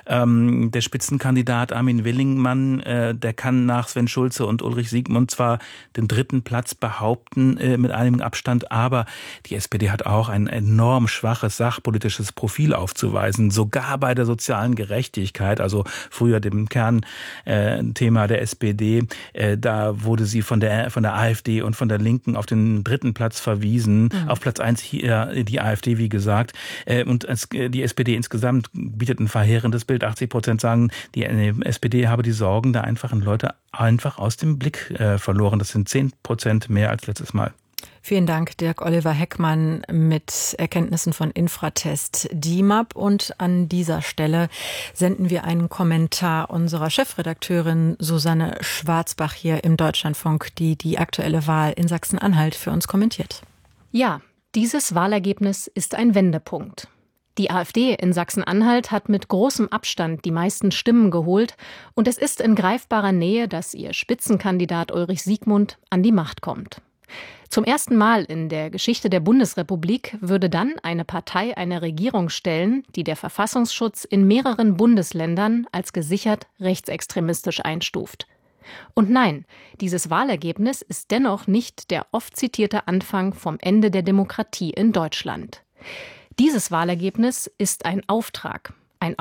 Der Spitzenkandidat Armin Willingmann, der kann nach Sven Schulze und Ulrich Siegmund zwar den 3. Platz behaupten mit einigem Abstand, aber die SPD hat auch ein enorm schwaches sachpolitisches Profil aufzuweisen, sogar bei der sozialen Gerechtigkeit, also früher dem Kernthema der SPD, da wurde sie von der AfD und von der Linken auf den 3. Platz verwiesen, auf Platz 1 hier die AfD, wie gesagt, und die SPD insgesamt bietet ein verheerendes Bild. 80% sagen, die SPD habe die Sorgen der einfachen Leute einfach aus dem Blick verloren. Das sind 10% mehr als letztes Mal. Vielen Dank, Dirk-Oliver Heckmann mit Erkenntnissen von Infratest DIMAP. Und an dieser Stelle senden wir einen Kommentar unserer Chefredakteurin Susanne Schwarzbach hier im Deutschlandfunk, die aktuelle Wahl in Sachsen-Anhalt für uns kommentiert. Ja, dieses Wahlergebnis ist ein Wendepunkt. Die AfD in Sachsen-Anhalt hat mit großem Abstand die meisten Stimmen geholt und es ist in greifbarer Nähe, dass ihr Spitzenkandidat Ulrich Siegmund an die Macht kommt. Zum ersten Mal in der Geschichte der Bundesrepublik würde dann eine Partei eine Regierung stellen, die der Verfassungsschutz in mehreren Bundesländern als gesichert rechtsextremistisch einstuft. Und nein, dieses Wahlergebnis ist dennoch nicht der oft zitierte Anfang vom Ende der Demokratie in Deutschland. Dieses Wahlergebnis ist ein Auftrag,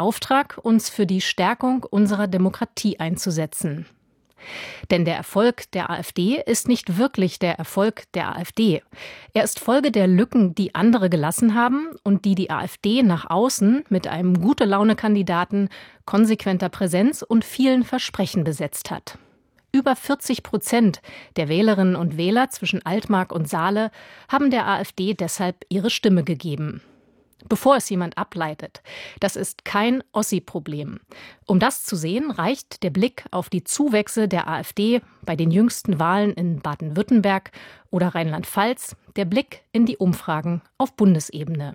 uns für die Stärkung unserer Demokratie einzusetzen. Denn der Erfolg der AfD ist nicht wirklich der Erfolg der AfD. Er ist Folge der Lücken, die andere gelassen haben und die AfD nach außen mit einem Gute-Laune-Kandidaten, konsequenter Präsenz und vielen Versprechen besetzt hat. Über 40% der Wählerinnen und Wähler zwischen Altmark und Saale haben der AfD deshalb ihre Stimme gegeben. bevor es jemand ableitet. Das ist kein Ossi-Problem. Um das zu sehen, reicht der Blick auf die Zuwächse der AfD bei den jüngsten Wahlen in Baden-Württemberg oder Rheinland-Pfalz, der Blick in die Umfragen auf Bundesebene.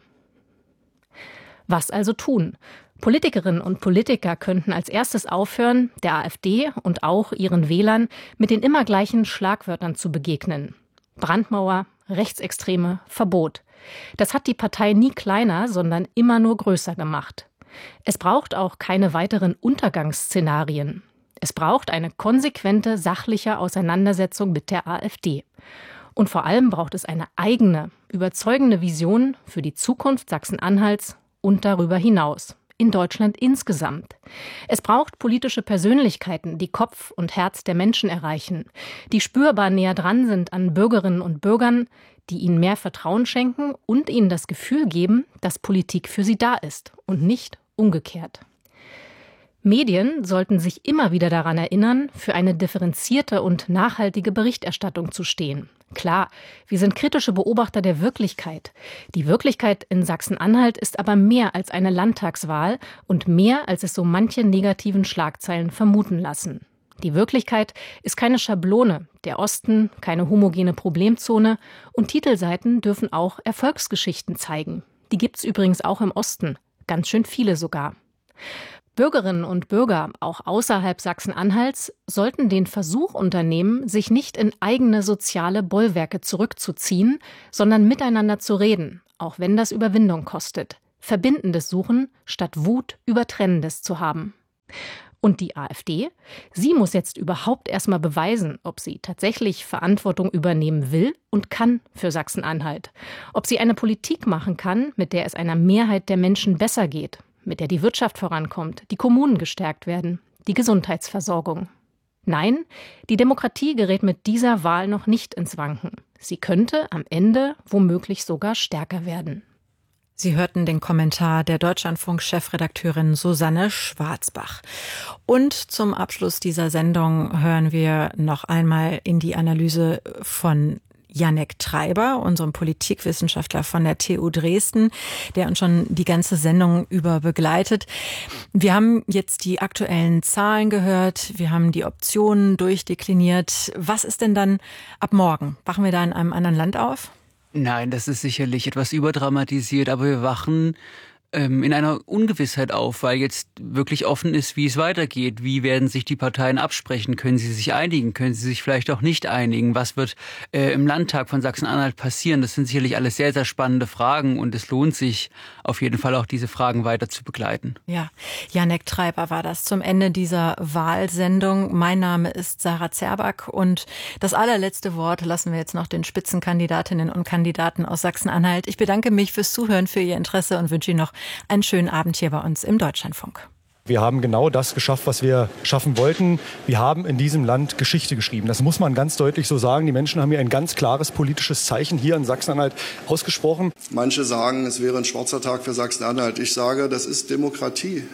Was also tun? Politikerinnen und Politiker könnten als erstes aufhören, der AfD und auch ihren Wählern mit den immer gleichen Schlagwörtern zu begegnen. Brandmauer, Rechtsextreme, Verbot. Das hat die Partei nie kleiner, sondern immer nur größer gemacht. Es braucht auch keine weiteren Untergangsszenarien. Es braucht eine konsequente, sachliche Auseinandersetzung mit der AfD. Und vor allem braucht es eine eigene, überzeugende Vision für die Zukunft Sachsen-Anhalts und darüber hinaus. In Deutschland insgesamt. Es braucht politische Persönlichkeiten, die Kopf und Herz der Menschen erreichen, die spürbar näher dran sind an Bürgerinnen und Bürgern, die ihnen mehr Vertrauen schenken und ihnen das Gefühl geben, dass Politik für sie da ist und nicht umgekehrt. Medien sollten sich immer wieder daran erinnern, für eine differenzierte und nachhaltige Berichterstattung zu stehen. Klar, wir sind kritische Beobachter der Wirklichkeit. Die Wirklichkeit in Sachsen-Anhalt ist aber mehr als eine Landtagswahl und mehr, als es so manche negativen Schlagzeilen vermuten lassen. Die Wirklichkeit ist keine Schablone, der Osten keine homogene Problemzone und Titelseiten dürfen auch Erfolgsgeschichten zeigen. Die gibt's übrigens auch im Osten, ganz schön viele sogar. Bürgerinnen und Bürger, auch außerhalb Sachsen-Anhalts, sollten den Versuch unternehmen, sich nicht in eigene soziale Bollwerke zurückzuziehen, sondern miteinander zu reden, auch wenn das Überwindung kostet. Verbindendes suchen, statt Wut über Trennendes zu haben. Und die AfD? Sie muss jetzt überhaupt erstmal beweisen, ob sie tatsächlich Verantwortung übernehmen will und kann für Sachsen-Anhalt. Ob sie eine Politik machen kann, mit der es einer Mehrheit der Menschen besser geht, mit der die Wirtschaft vorankommt, die Kommunen gestärkt werden, die Gesundheitsversorgung. Nein, die Demokratie gerät mit dieser Wahl noch nicht ins Wanken. Sie könnte am Ende womöglich sogar stärker werden. Sie hörten den Kommentar der Deutschlandfunk-Chefredakteurin Susanne Schwarzbach. Und zum Abschluss dieser Sendung hören wir noch einmal in die Analyse von Jannek Treiber, unserem Politikwissenschaftler von der TU Dresden, der uns schon die ganze Sendung über begleitet. Wir haben jetzt die aktuellen Zahlen gehört, wir haben die Optionen durchdekliniert. Was ist denn dann ab morgen? Wachen wir da in einem anderen Land auf? Nein, das ist sicherlich etwas überdramatisiert, aber wir wachen in einer Ungewissheit auf, weil jetzt wirklich offen ist, wie es weitergeht. Wie werden sich die Parteien absprechen? Können sie sich einigen? Können sie sich vielleicht auch nicht einigen? Was wird im Landtag von Sachsen-Anhalt passieren? Das sind sicherlich alles sehr, sehr spannende Fragen und es lohnt sich auf jeden Fall auch, diese Fragen weiter zu begleiten. Ja, Jannek Treiber war das zum Ende dieser Wahlsendung. Mein Name ist Sarah Zerback und das allerletzte Wort lassen wir jetzt noch den Spitzenkandidatinnen und Kandidaten aus Sachsen-Anhalt. Ich bedanke mich fürs Zuhören, für Ihr Interesse und wünsche Ihnen noch einen schönen Abend hier bei uns im Deutschlandfunk. Wir haben genau das geschafft, was wir schaffen wollten. Wir haben in diesem Land Geschichte geschrieben. Das muss man ganz deutlich so sagen. Die Menschen haben hier ein ganz klares politisches Zeichen hier in Sachsen-Anhalt ausgesprochen. Manche sagen, es wäre ein schwarzer Tag für Sachsen-Anhalt. Ich sage, das ist Demokratie.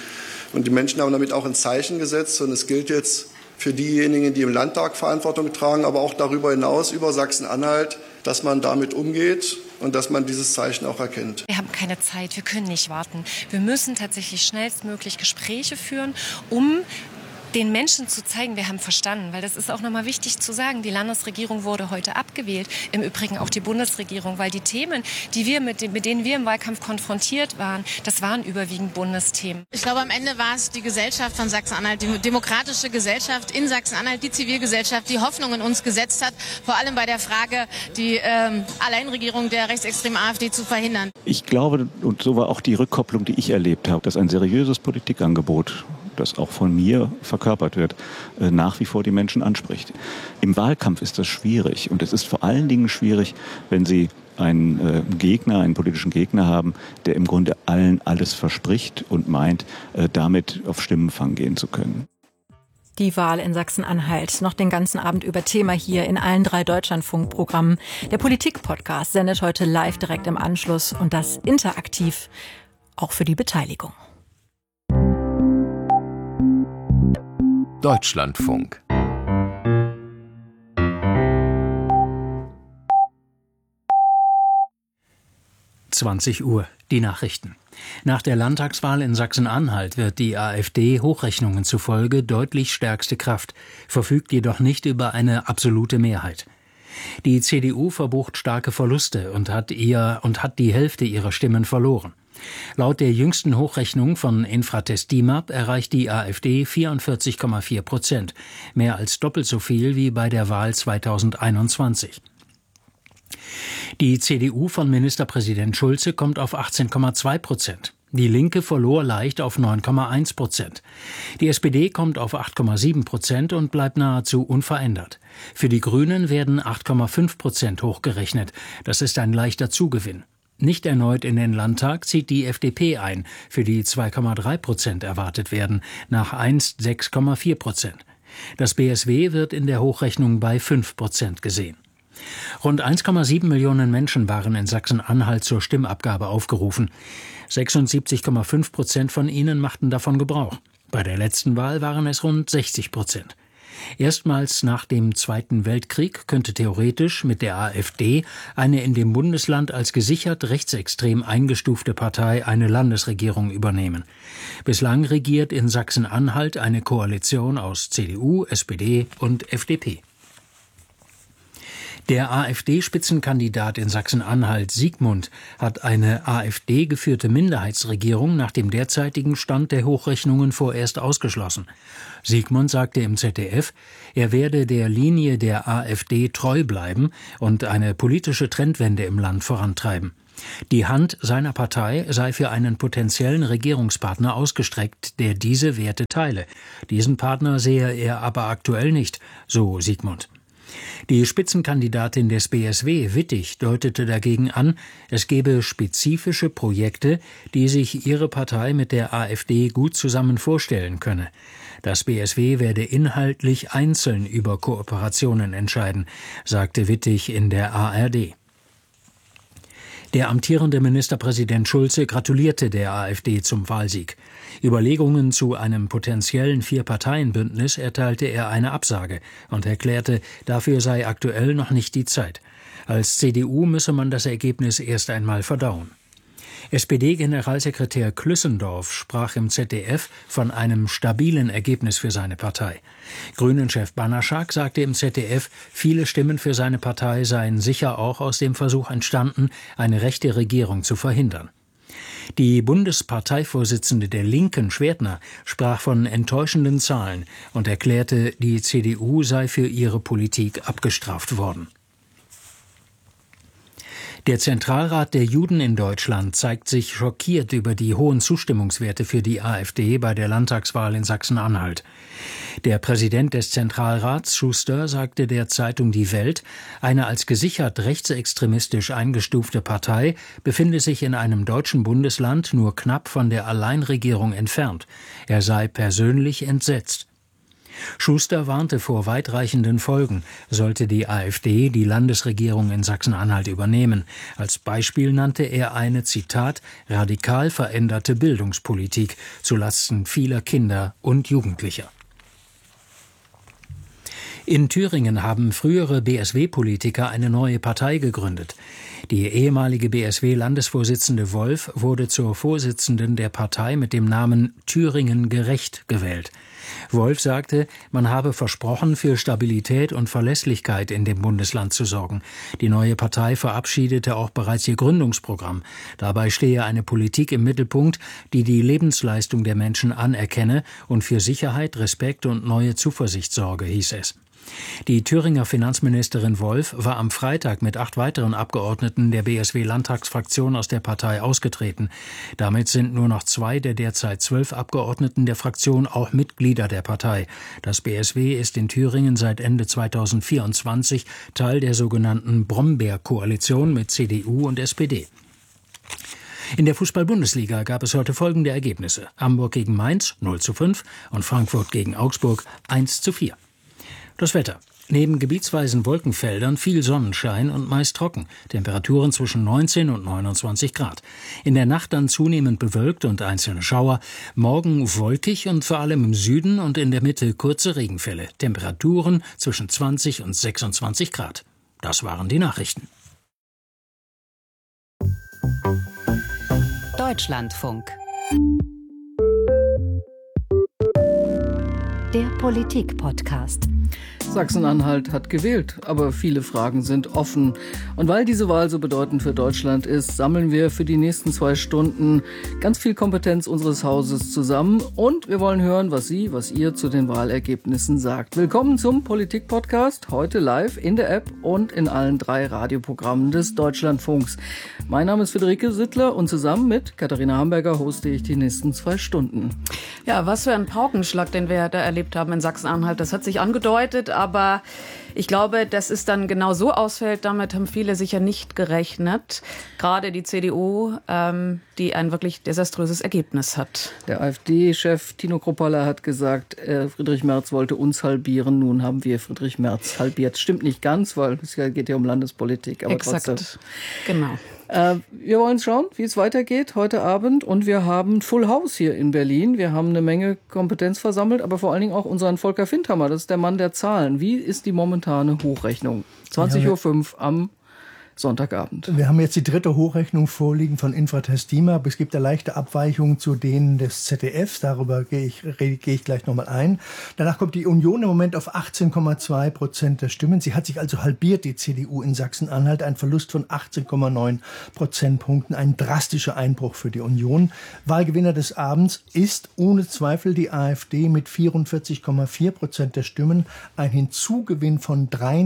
Und die Menschen haben damit auch ein Zeichen gesetzt. Und es gilt jetzt für diejenigen, die im Landtag Verantwortung tragen, aber auch darüber hinaus über Sachsen-Anhalt, dass man damit umgeht und dass man dieses Zeichen auch erkennt. Wir haben keine Zeit, wir können nicht warten. Wir müssen tatsächlich schnellstmöglich Gespräche führen, um den Menschen zu zeigen, wir haben verstanden. Weil das ist auch nochmal wichtig zu sagen, die Landesregierung wurde heute abgewählt, im Übrigen auch die Bundesregierung, weil die Themen, mit denen wir im Wahlkampf konfrontiert waren, das waren überwiegend Bundesthemen. Ich glaube, am Ende war es die Gesellschaft von Sachsen-Anhalt, die demokratische Gesellschaft in Sachsen-Anhalt, die Zivilgesellschaft, die Hoffnung in uns gesetzt hat, vor allem bei der Frage, die Alleinregierung der rechtsextremen AfD zu verhindern. Ich glaube, und so war auch die Rückkopplung, die ich erlebt habe, dass ein seriöses Politikangebot, das auch von mir verkörpert wird, nach wie vor die Menschen anspricht. Im Wahlkampf ist das schwierig und es ist vor allen Dingen schwierig, wenn Sie einen politischen Gegner haben, der im Grunde allen alles verspricht und meint, damit auf Stimmenfang gehen zu können. Die Wahl in Sachsen-Anhalt. Noch den ganzen Abend über Thema hier in allen 3 Deutschlandfunk-Programmen. Der Politik-Podcast sendet heute live direkt im Anschluss und das interaktiv, auch für die Beteiligung. Deutschlandfunk. 20 Uhr. Die Nachrichten. Nach der Landtagswahl in Sachsen-Anhalt wird die AfD Hochrechnungen zufolge deutlich stärkste Kraft, verfügt jedoch nicht über eine absolute Mehrheit. Die CDU verbucht starke Verluste und hat die Hälfte ihrer Stimmen verloren. Laut der jüngsten Hochrechnung von Infratest DIMAP erreicht die AfD 44,4%, mehr als doppelt so viel wie bei der Wahl 2021. Die CDU von Ministerpräsident Schulze kommt auf 18,2%. Die Linke verlor leicht auf 9,1%. Die SPD kommt auf 8,7% und bleibt nahezu unverändert. Für die Grünen werden 8,5% hochgerechnet. Das ist ein leichter Zugewinn. Nicht erneut in den Landtag zieht die FDP ein, für die 2,3% erwartet werden, nach einst 6,4%. Das BSW wird in der Hochrechnung bei 5% gesehen. Rund 1,7 Millionen Menschen waren in Sachsen-Anhalt zur Stimmabgabe aufgerufen. 76,5% von ihnen machten davon Gebrauch. Bei der letzten Wahl waren es rund 60%. Erstmals nach dem Zweiten Weltkrieg könnte theoretisch mit der AfD eine in dem Bundesland als gesichert rechtsextrem eingestufte Partei eine Landesregierung übernehmen. Bislang regiert in Sachsen-Anhalt eine Koalition aus CDU, SPD und FDP. Der AfD-Spitzenkandidat in Sachsen-Anhalt, Siegmund, hat eine AfD-geführte Minderheitsregierung nach dem derzeitigen Stand der Hochrechnungen vorerst ausgeschlossen. Siegmund sagte im ZDF, er werde der Linie der AfD treu bleiben und eine politische Trendwende im Land vorantreiben. Die Hand seiner Partei sei für einen potenziellen Regierungspartner ausgestreckt, der diese Werte teile. Diesen Partner sehe er aber aktuell nicht, so Siegmund. Die Spitzenkandidatin des BSW, Wittig, deutete dagegen an, es gebe spezifische Projekte, die sich ihre Partei mit der AfD gut zusammen vorstellen könne. Das BSW werde inhaltlich einzeln über Kooperationen entscheiden, sagte Wittig in der ARD. Der amtierende Ministerpräsident Schulze gratulierte der AfD zum Wahlsieg. Überlegungen zu einem potenziellen Vier-Parteien-Bündnis erteilte er eine Absage und erklärte, dafür sei aktuell noch nicht die Zeit. Als CDU müsse man das Ergebnis erst einmal verdauen. SPD-Generalsekretär Klüssendorf sprach im ZDF von einem stabilen Ergebnis für seine Partei. Grünen-Chef Banaschak sagte im ZDF, viele Stimmen für seine Partei seien sicher auch aus dem Versuch entstanden, eine rechte Regierung zu verhindern. Die Bundesparteivorsitzende der Linken, Schwertner, sprach von enttäuschenden Zahlen und erklärte, die CDU sei für ihre Politik abgestraft worden. Der Zentralrat der Juden in Deutschland zeigt sich schockiert über die hohen Zustimmungswerte für die AfD bei der Landtagswahl in Sachsen-Anhalt. Der Präsident des Zentralrats, Schuster, sagte der Zeitung Die Welt, eine als gesichert rechtsextremistisch eingestufte Partei befinde sich in einem deutschen Bundesland nur knapp von der Alleinregierung entfernt. Er sei persönlich entsetzt. Schuster warnte vor weitreichenden Folgen, sollte die AfD die Landesregierung in Sachsen-Anhalt übernehmen. Als Beispiel nannte er eine, Zitat, radikal veränderte Bildungspolitik zulasten vieler Kinder und Jugendlicher. In Thüringen haben frühere BSW-Politiker eine neue Partei gegründet. Die ehemalige BSW-Landesvorsitzende Wolf wurde zur Vorsitzenden der Partei mit dem Namen Thüringen gerecht gewählt. Wolf sagte, man habe versprochen, für Stabilität und Verlässlichkeit in dem Bundesland zu sorgen. Die neue Partei verabschiedete auch bereits ihr Gründungsprogramm. Dabei stehe eine Politik im Mittelpunkt, die die Lebensleistung der Menschen anerkenne und für Sicherheit, Respekt und neue Zuversicht sorge, hieß es. Die Thüringer Finanzministerin Wolf war am Freitag mit 8 weiteren Abgeordneten der BSW-Landtagsfraktion aus der Partei ausgetreten. Damit sind nur noch 2 der derzeit 12 Abgeordneten der Fraktion auch Mitglieder der Partei. Das BSW ist in Thüringen seit Ende 2024 Teil der sogenannten Brombeer-Koalition mit CDU und SPD. In der Fußball-Bundesliga gab es heute folgende Ergebnisse. Hamburg gegen Mainz 0:5 und Frankfurt gegen Augsburg 1:4. Das Wetter. Neben gebietsweisen Wolkenfeldern viel Sonnenschein und meist trocken. Temperaturen zwischen 19 und 29 Grad. In der Nacht dann zunehmend bewölkt und einzelne Schauer. Morgen wolkig und vor allem im Süden und in der Mitte kurze Regenfälle. Temperaturen zwischen 20 und 26 Grad. Das waren die Nachrichten. Deutschlandfunk. Der Politik-Podcast. Sachsen-Anhalt hat gewählt, aber viele Fragen sind offen. Und weil diese Wahl so bedeutend für Deutschland ist, sammeln wir für die nächsten 2 Stunden ganz viel Kompetenz unseres Hauses zusammen. Und wir wollen hören, was ihr zu den Wahlergebnissen sagt. Willkommen zum Politik-Podcast, heute live in der App und in allen 3 Radioprogrammen des Deutschlandfunks. Mein Name ist Friederike Sittler und zusammen mit Katharina Hamburger hoste ich die nächsten 2 Stunden. Ja, was für ein Paukenschlag, den wir da erlebt haben in Sachsen-Anhalt. Das hat sich angedeutet, aber ich glaube, dass es dann genau so ausfällt, damit haben viele sicher nicht gerechnet. Gerade die CDU, die ein wirklich desaströses Ergebnis hat. Der AfD-Chef Tino Kruppalla hat gesagt, Friedrich Merz wollte uns halbieren. Nun haben wir Friedrich Merz halbiert. Stimmt nicht ganz, weil es geht ja um Landespolitik. Aber exakt, trotzdem. Genau. Wir wollen schauen, wie es weitergeht heute Abend. Und wir haben Full House hier in Berlin. Wir haben eine Menge Kompetenz versammelt, aber vor allen Dingen auch unseren Volker Findhammer. Das ist der Mann der Zahlen. Wie ist die momentane Hochrechnung? 20.05 Uhr am Sonntagabend. Wir haben jetzt die 3. Hochrechnung vorliegen von Infratest DIMAP. Es gibt da leichte Abweichungen zu denen des ZDFs. Darüber gehe ich gleich nochmal ein. Danach kommt die Union im Moment auf 18,2% der Stimmen. Sie hat sich also halbiert, die CDU in Sachsen-Anhalt. Ein Verlust von 18,9 Prozentpunkten. Ein drastischer Einbruch für die Union. Wahlgewinner des Abends ist ohne Zweifel die AfD mit 44,4% der Stimmen. Ein Hinzugewinn von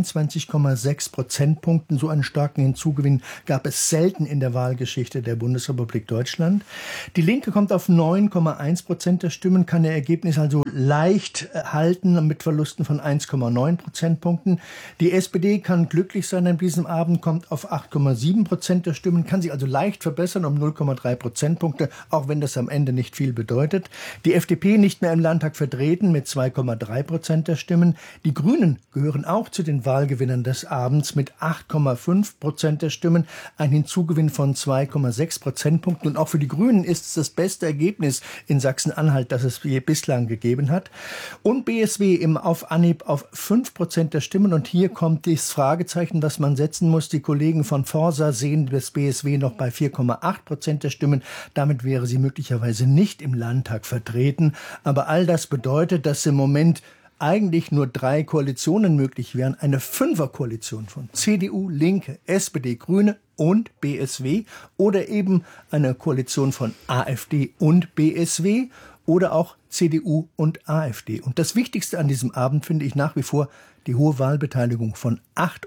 23,6 Prozentpunkten. So einen starken Hinzugewinn gab es selten in der Wahlgeschichte der Bundesrepublik Deutschland. Die Linke kommt auf 9,1% der Stimmen, kann ihr Ergebnis also leicht halten mit Verlusten von 1,9 Prozentpunkten. Die SPD kann glücklich sein an diesem Abend, kommt auf 8,7% der Stimmen, kann sich also leicht verbessern um 0,3 Prozentpunkte, auch wenn das am Ende nicht viel bedeutet. Die FDP nicht mehr im Landtag vertreten mit 2,3% der Stimmen. Die Grünen gehören auch zu den Wahlgewinnern des Abends mit 8,5% der Stimmen, ein Hinzugewinn von 2,6 Prozentpunkten. Und auch für die Grünen ist es das beste Ergebnis in Sachsen-Anhalt, das es bislang gegeben hat. Und BSW auf Anhieb auf 5% der Stimmen. Und hier kommt das Fragezeichen, das man setzen muss. Die Kollegen von Forsa sehen das BSW noch bei 4,8% der Stimmen. Damit wäre sie möglicherweise nicht im Landtag vertreten. Aber all das bedeutet, dass im Moment eigentlich nur 3 Koalitionen möglich wären. Eine 5er-Koalition von CDU, Linke, SPD, Grüne und BSW oder eben eine Koalition von AfD und BSW oder auch CDU und AfD. Und das Wichtigste an diesem Abend finde ich nach wie vor die hohe Wahlbeteiligung von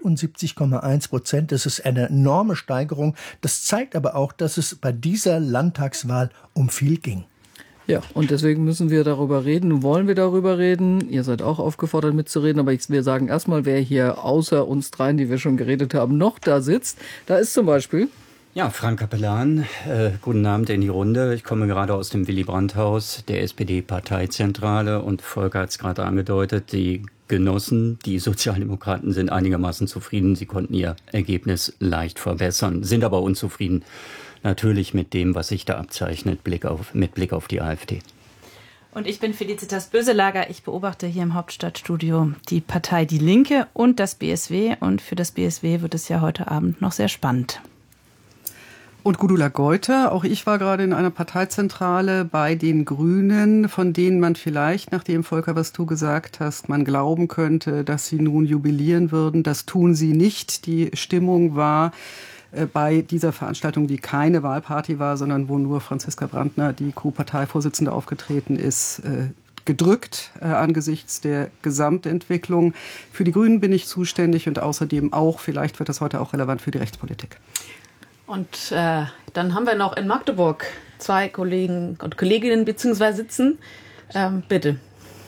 78,1%. Das ist eine enorme Steigerung. Das zeigt aber auch, dass es bei dieser Landtagswahl um viel ging. Ja, und deswegen müssen wir darüber reden. Nun wollen wir darüber reden. Ihr seid auch aufgefordert mitzureden, aber wir sagen erstmal, wer hier außer uns dreien, die wir schon geredet haben, noch da sitzt. Da ist zum Beispiel... Ja, Frank Capellan, guten Abend in die Runde. Ich komme gerade aus dem Willy-Brandt-Haus der SPD-Parteizentrale und Volker hat es gerade angedeutet, die Genossen, die Sozialdemokraten sind einigermaßen zufrieden. Sie konnten ihr Ergebnis leicht verbessern, sind aber unzufrieden. Natürlich mit dem, was sich da abzeichnet, mit Blick auf die AfD. Und ich bin Felicitas Böselager. Ich beobachte hier im Hauptstadtstudio die Partei Die Linke und das BSW. Und für das BSW wird es ja heute Abend noch sehr spannend. Und Gudula Geuter, auch ich war gerade in einer Parteizentrale bei den Grünen, von denen man vielleicht, nachdem Volker, was du gesagt hast, man glauben könnte, dass sie nun jubilieren würden. Das tun sie nicht. Die Stimmung war bei dieser Veranstaltung, die keine Wahlparty war, sondern wo nur Franziska Brandner, die Co-Parteivorsitzende, aufgetreten ist, gedrückt angesichts der Gesamtentwicklung. Für die Grünen bin ich zuständig und außerdem auch, vielleicht wird das heute auch relevant für die Rechtspolitik. Und dann haben wir noch in Magdeburg 2 Kollegen und Kolleginnen beziehungsweise sitzen. Bitte.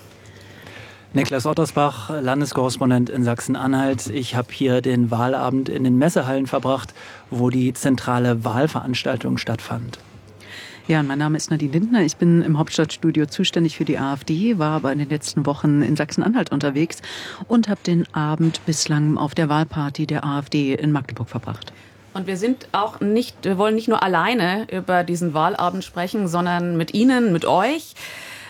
Niklas Ottersbach, Landeskorrespondent in Sachsen-Anhalt. Ich habe hier den Wahlabend in den Messehallen verbracht, wo die zentrale Wahlveranstaltung stattfand. Ja, mein Name ist Nadine Lindner. Ich bin im Hauptstadtstudio zuständig für die AfD, war aber in den letzten Wochen in Sachsen-Anhalt unterwegs und habe den Abend bislang auf der Wahlparty der AfD in Magdeburg verbracht. Und wir wollen nicht nur alleine über diesen Wahlabend sprechen, sondern mit Ihnen, mit euch.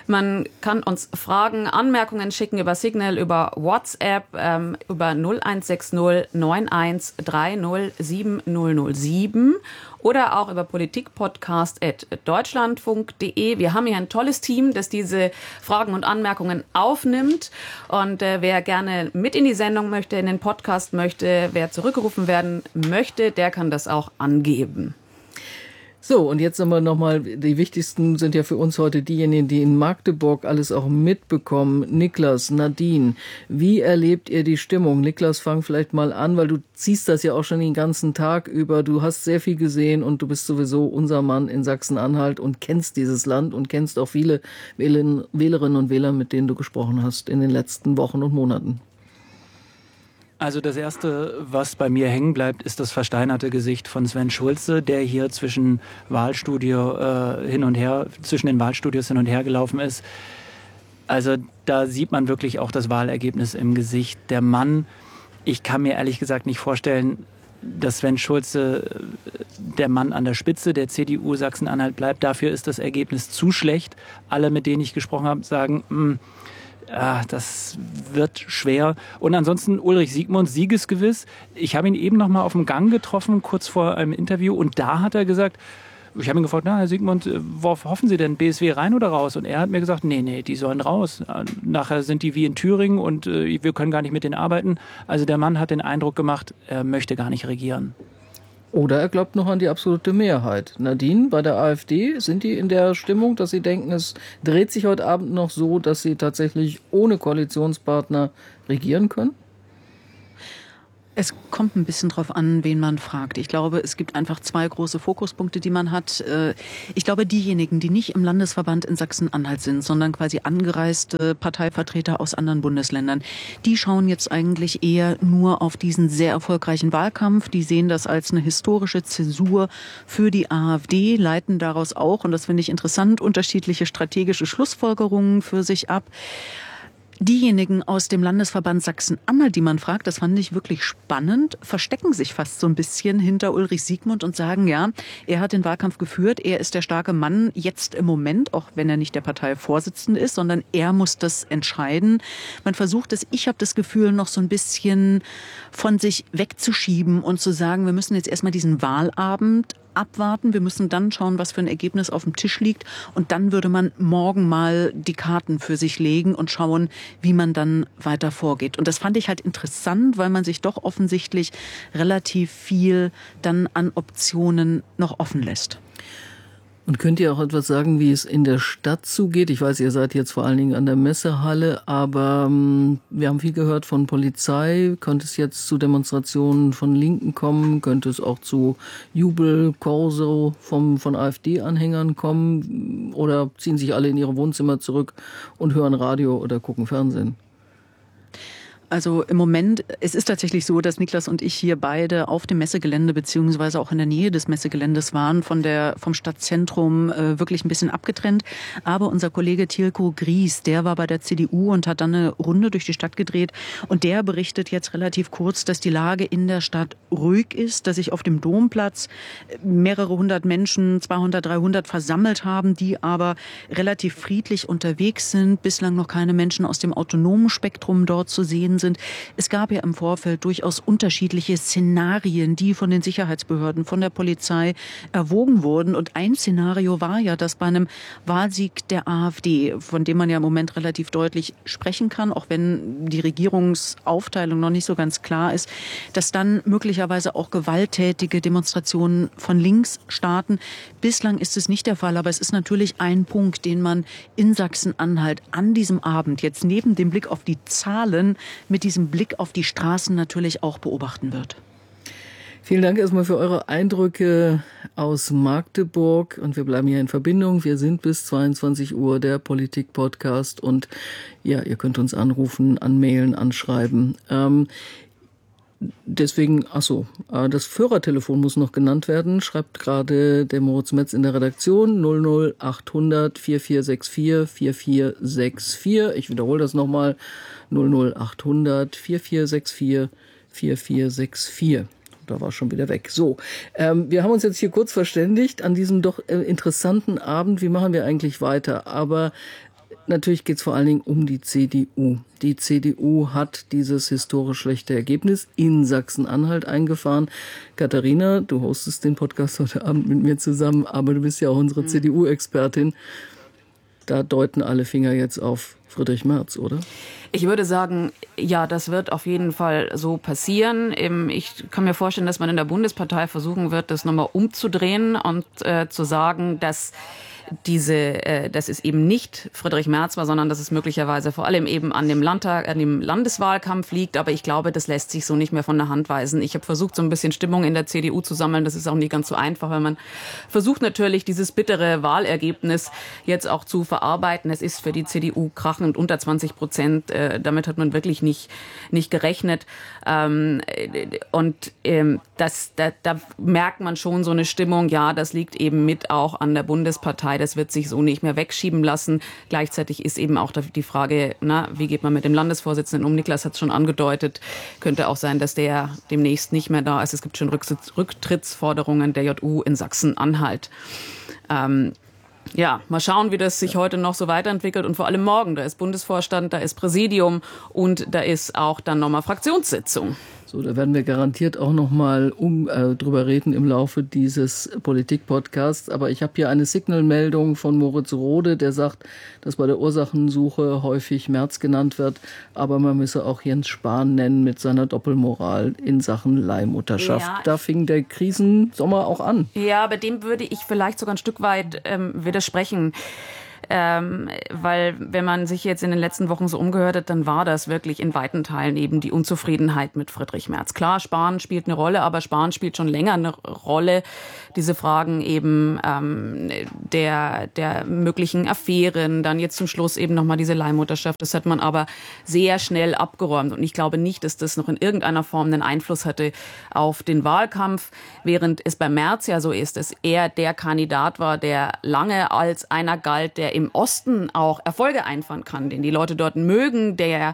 Man kann uns Fragen, Anmerkungen schicken über Signal, über WhatsApp, über 0160 91 30 7007 oder auch über politikpodcast@deutschlandfunk.de. Wir haben hier ein tolles Team, das diese Fragen und Anmerkungen aufnimmt. Und wer gerne mit in die Sendung möchte, in den Podcast möchte, wer zurückgerufen werden möchte, der kann das auch angeben. So, und jetzt aber nochmal, die wichtigsten sind ja für uns heute diejenigen, die in Magdeburg alles auch mitbekommen. Niklas, Nadine, wie erlebt ihr die Stimmung? Niklas, fang vielleicht mal an, weil du ziehst das ja auch schon den ganzen Tag über. Du hast sehr viel gesehen und du bist sowieso unser Mann in Sachsen-Anhalt und kennst dieses Land und kennst auch viele Wählerinnen und Wähler, mit denen du gesprochen hast in den letzten Wochen und Monaten. Also das Erste, was bei mir hängen bleibt, ist das versteinerte Gesicht von Sven Schulze, der hier zwischen den Wahlstudios hin und her gelaufen ist. Also da sieht man wirklich auch das Wahlergebnis im Gesicht. Der Mann, ich kann mir ehrlich gesagt nicht vorstellen, dass Sven Schulze der Mann an der Spitze der CDU Sachsen-Anhalt bleibt. Dafür ist das Ergebnis zu schlecht. Alle, mit denen ich gesprochen habe, sagen, das wird schwer. Und ansonsten Ulrich Siegmund, siegesgewiss. Ich habe ihn eben noch mal auf dem Gang getroffen, kurz vor einem Interview. Und da hat er gesagt, ich habe ihn gefragt, Herr Siegmund, worauf hoffen Sie denn, BSW rein oder raus? Und er hat mir gesagt, nee, die sollen raus. Nachher sind die wie in Thüringen und wir können gar nicht mit denen arbeiten. Also der Mann hat den Eindruck gemacht, er möchte gar nicht regieren. Oder er glaubt noch an die absolute Mehrheit. Nadine, bei der AfD, sind die in der Stimmung, dass sie denken, es dreht sich heute Abend noch so, dass sie tatsächlich ohne Koalitionspartner regieren können? Es kommt ein bisschen drauf an, wen man fragt. Ich glaube, es gibt einfach zwei große Fokuspunkte, die man hat. Ich glaube, diejenigen, die nicht im Landesverband in Sachsen-Anhalt sind, sondern quasi angereiste Parteivertreter aus anderen Bundesländern, die schauen jetzt eigentlich eher nur auf diesen sehr erfolgreichen Wahlkampf. Die sehen das als eine historische Zäsur für die AfD, leiten daraus auch, und das finde ich interessant, unterschiedliche strategische Schlussfolgerungen für sich ab. Diejenigen aus dem Landesverband Sachsen-Anhalt, die man fragt, das fand ich wirklich spannend, verstecken sich fast so ein bisschen hinter Ulrich Siegmund und sagen, ja, er hat den Wahlkampf geführt, er ist der starke Mann jetzt im Moment, auch wenn er nicht der Parteivorsitzende ist, sondern er muss das entscheiden. Man versucht es, ich habe das Gefühl, noch so ein bisschen von sich wegzuschieben und zu sagen, wir müssen jetzt erstmal diesen Wahlabend abwarten. Wir müssen dann schauen, was für ein Ergebnis auf dem Tisch liegt. Und dann würde man morgen mal die Karten für sich legen und schauen, wie man dann weiter vorgeht. Und das fand ich halt interessant, weil man sich doch offensichtlich relativ viel dann an Optionen noch offen lässt. Und könnt ihr auch etwas sagen, wie es in der Stadt zugeht? Ich weiß, ihr seid jetzt vor allen Dingen an der Messehalle, aber wir haben viel gehört von Polizei. Könnte es jetzt zu Demonstrationen von Linken kommen? Könnte es auch zu Jubel, Korso von AfD-Anhängern kommen? Oder ziehen sich alle in ihre Wohnzimmer zurück und hören Radio oder gucken Fernsehen? Also im Moment, es ist tatsächlich so, dass Niklas und ich hier beide auf dem Messegelände beziehungsweise auch in der Nähe des Messegeländes waren, vom Stadtzentrum wirklich ein bisschen abgetrennt. Aber unser Kollege Tilko Gries, der war bei der CDU und hat dann eine Runde durch die Stadt gedreht. Und der berichtet jetzt relativ kurz, dass die Lage in der Stadt ruhig ist, dass sich auf dem Domplatz mehrere hundert Menschen, 200, 300 versammelt haben, die aber relativ friedlich unterwegs sind. Bislang noch keine Menschen aus dem autonomen Spektrum dort zu sehen sind. Es gab ja im Vorfeld durchaus unterschiedliche Szenarien, die von den Sicherheitsbehörden, von der Polizei erwogen wurden. Und ein Szenario war ja, dass bei einem Wahlsieg der AfD, von dem man ja im Moment relativ deutlich sprechen kann, auch wenn die Regierungsaufteilung noch nicht so ganz klar ist, dass dann möglicherweise auch gewalttätige Demonstrationen von links starten. Bislang ist es nicht der Fall, aber es ist natürlich ein Punkt, den man in Sachsen-Anhalt an diesem Abend jetzt neben dem Blick auf die Zahlen mit diesem Blick auf die Straßen natürlich auch beobachten wird. Vielen Dank erstmal für eure Eindrücke aus Magdeburg und wir bleiben hier in Verbindung. Wir sind bis 22 Uhr der Politik-Podcast und ja, ihr könnt uns anrufen, anmailen, anschreiben. Deswegen, das Führertelefon muss noch genannt werden, schreibt gerade der Moritz Metz in der Redaktion 00800 4464 4464. Ich wiederhole das nochmal, 00800 4464 4464. Da war schon wieder weg. So, wir haben uns jetzt hier kurz verständigt an diesem doch interessanten Abend. Wie machen wir eigentlich weiter? Aber natürlich geht es vor allen Dingen um die CDU. Die CDU hat dieses historisch schlechte Ergebnis in Sachsen-Anhalt eingefahren. Katharina, du hostest den Podcast heute Abend mit mir zusammen, aber du bist ja auch unsere CDU-Expertin. Da deuten alle Finger jetzt auf Friedrich Merz, oder? Ich würde sagen, ja, das wird auf jeden Fall so passieren. Ich kann mir vorstellen, dass man in der Bundespartei versuchen wird, das nochmal umzudrehen und zu sagen, dass es eben nicht Friedrich Merz war, sondern dass es möglicherweise vor allem eben an dem Landeswahlkampf liegt. Aber ich glaube, das lässt sich so nicht mehr von der Hand weisen. Ich habe versucht, so ein bisschen Stimmung in der CDU zu sammeln. Das ist auch nicht ganz so einfach, weil man versucht natürlich, dieses bittere Wahlergebnis jetzt auch zu verarbeiten. Es ist für die CDU krachend unter 20%. Damit hat man wirklich nicht gerechnet. Da merkt man schon so eine Stimmung, ja, das liegt eben mit auch an der Bundespartei. Das wird sich so nicht mehr wegschieben lassen. Gleichzeitig ist eben auch die Frage, wie geht man mit dem Landesvorsitzenden um? Niklas hat es schon angedeutet. Könnte auch sein, dass der demnächst nicht mehr da ist. Es gibt schon Rücktrittsforderungen der JU in Sachsen-Anhalt. Ja, mal schauen, wie das sich heute noch so weiterentwickelt und vor allem morgen. Da ist Bundesvorstand, da ist Präsidium und da ist auch dann nochmal Fraktionssitzung. So, da werden wir garantiert auch noch mal drüber reden im Laufe dieses Politik-Podcasts. Aber ich habe hier eine Signalmeldung von Moritz Rode, der sagt, dass bei der Ursachensuche häufig Merz genannt wird. Aber man müsse auch Jens Spahn nennen mit seiner Doppelmoral in Sachen Leihmutterschaft. Ja, da fing der Krisensommer auch an. Ja, aber dem würde ich vielleicht sogar ein Stück weit widersprechen. Weil wenn man sich jetzt in den letzten Wochen so umgehört hat, dann war das wirklich in weiten Teilen eben die Unzufriedenheit mit Friedrich Merz. Klar, Spahn spielt eine Rolle, aber Spahn spielt schon länger eine Rolle. Diese Fragen eben der möglichen Affären, dann jetzt zum Schluss eben nochmal diese Leihmutterschaft. Das hat man aber sehr schnell abgeräumt. Und ich glaube nicht, dass das noch in irgendeiner Form einen Einfluss hatte auf den Wahlkampf, während es bei Merz ja so ist, dass er der Kandidat war, der lange als einer galt, der im Osten auch Erfolge einfahren kann, den die Leute dort mögen, der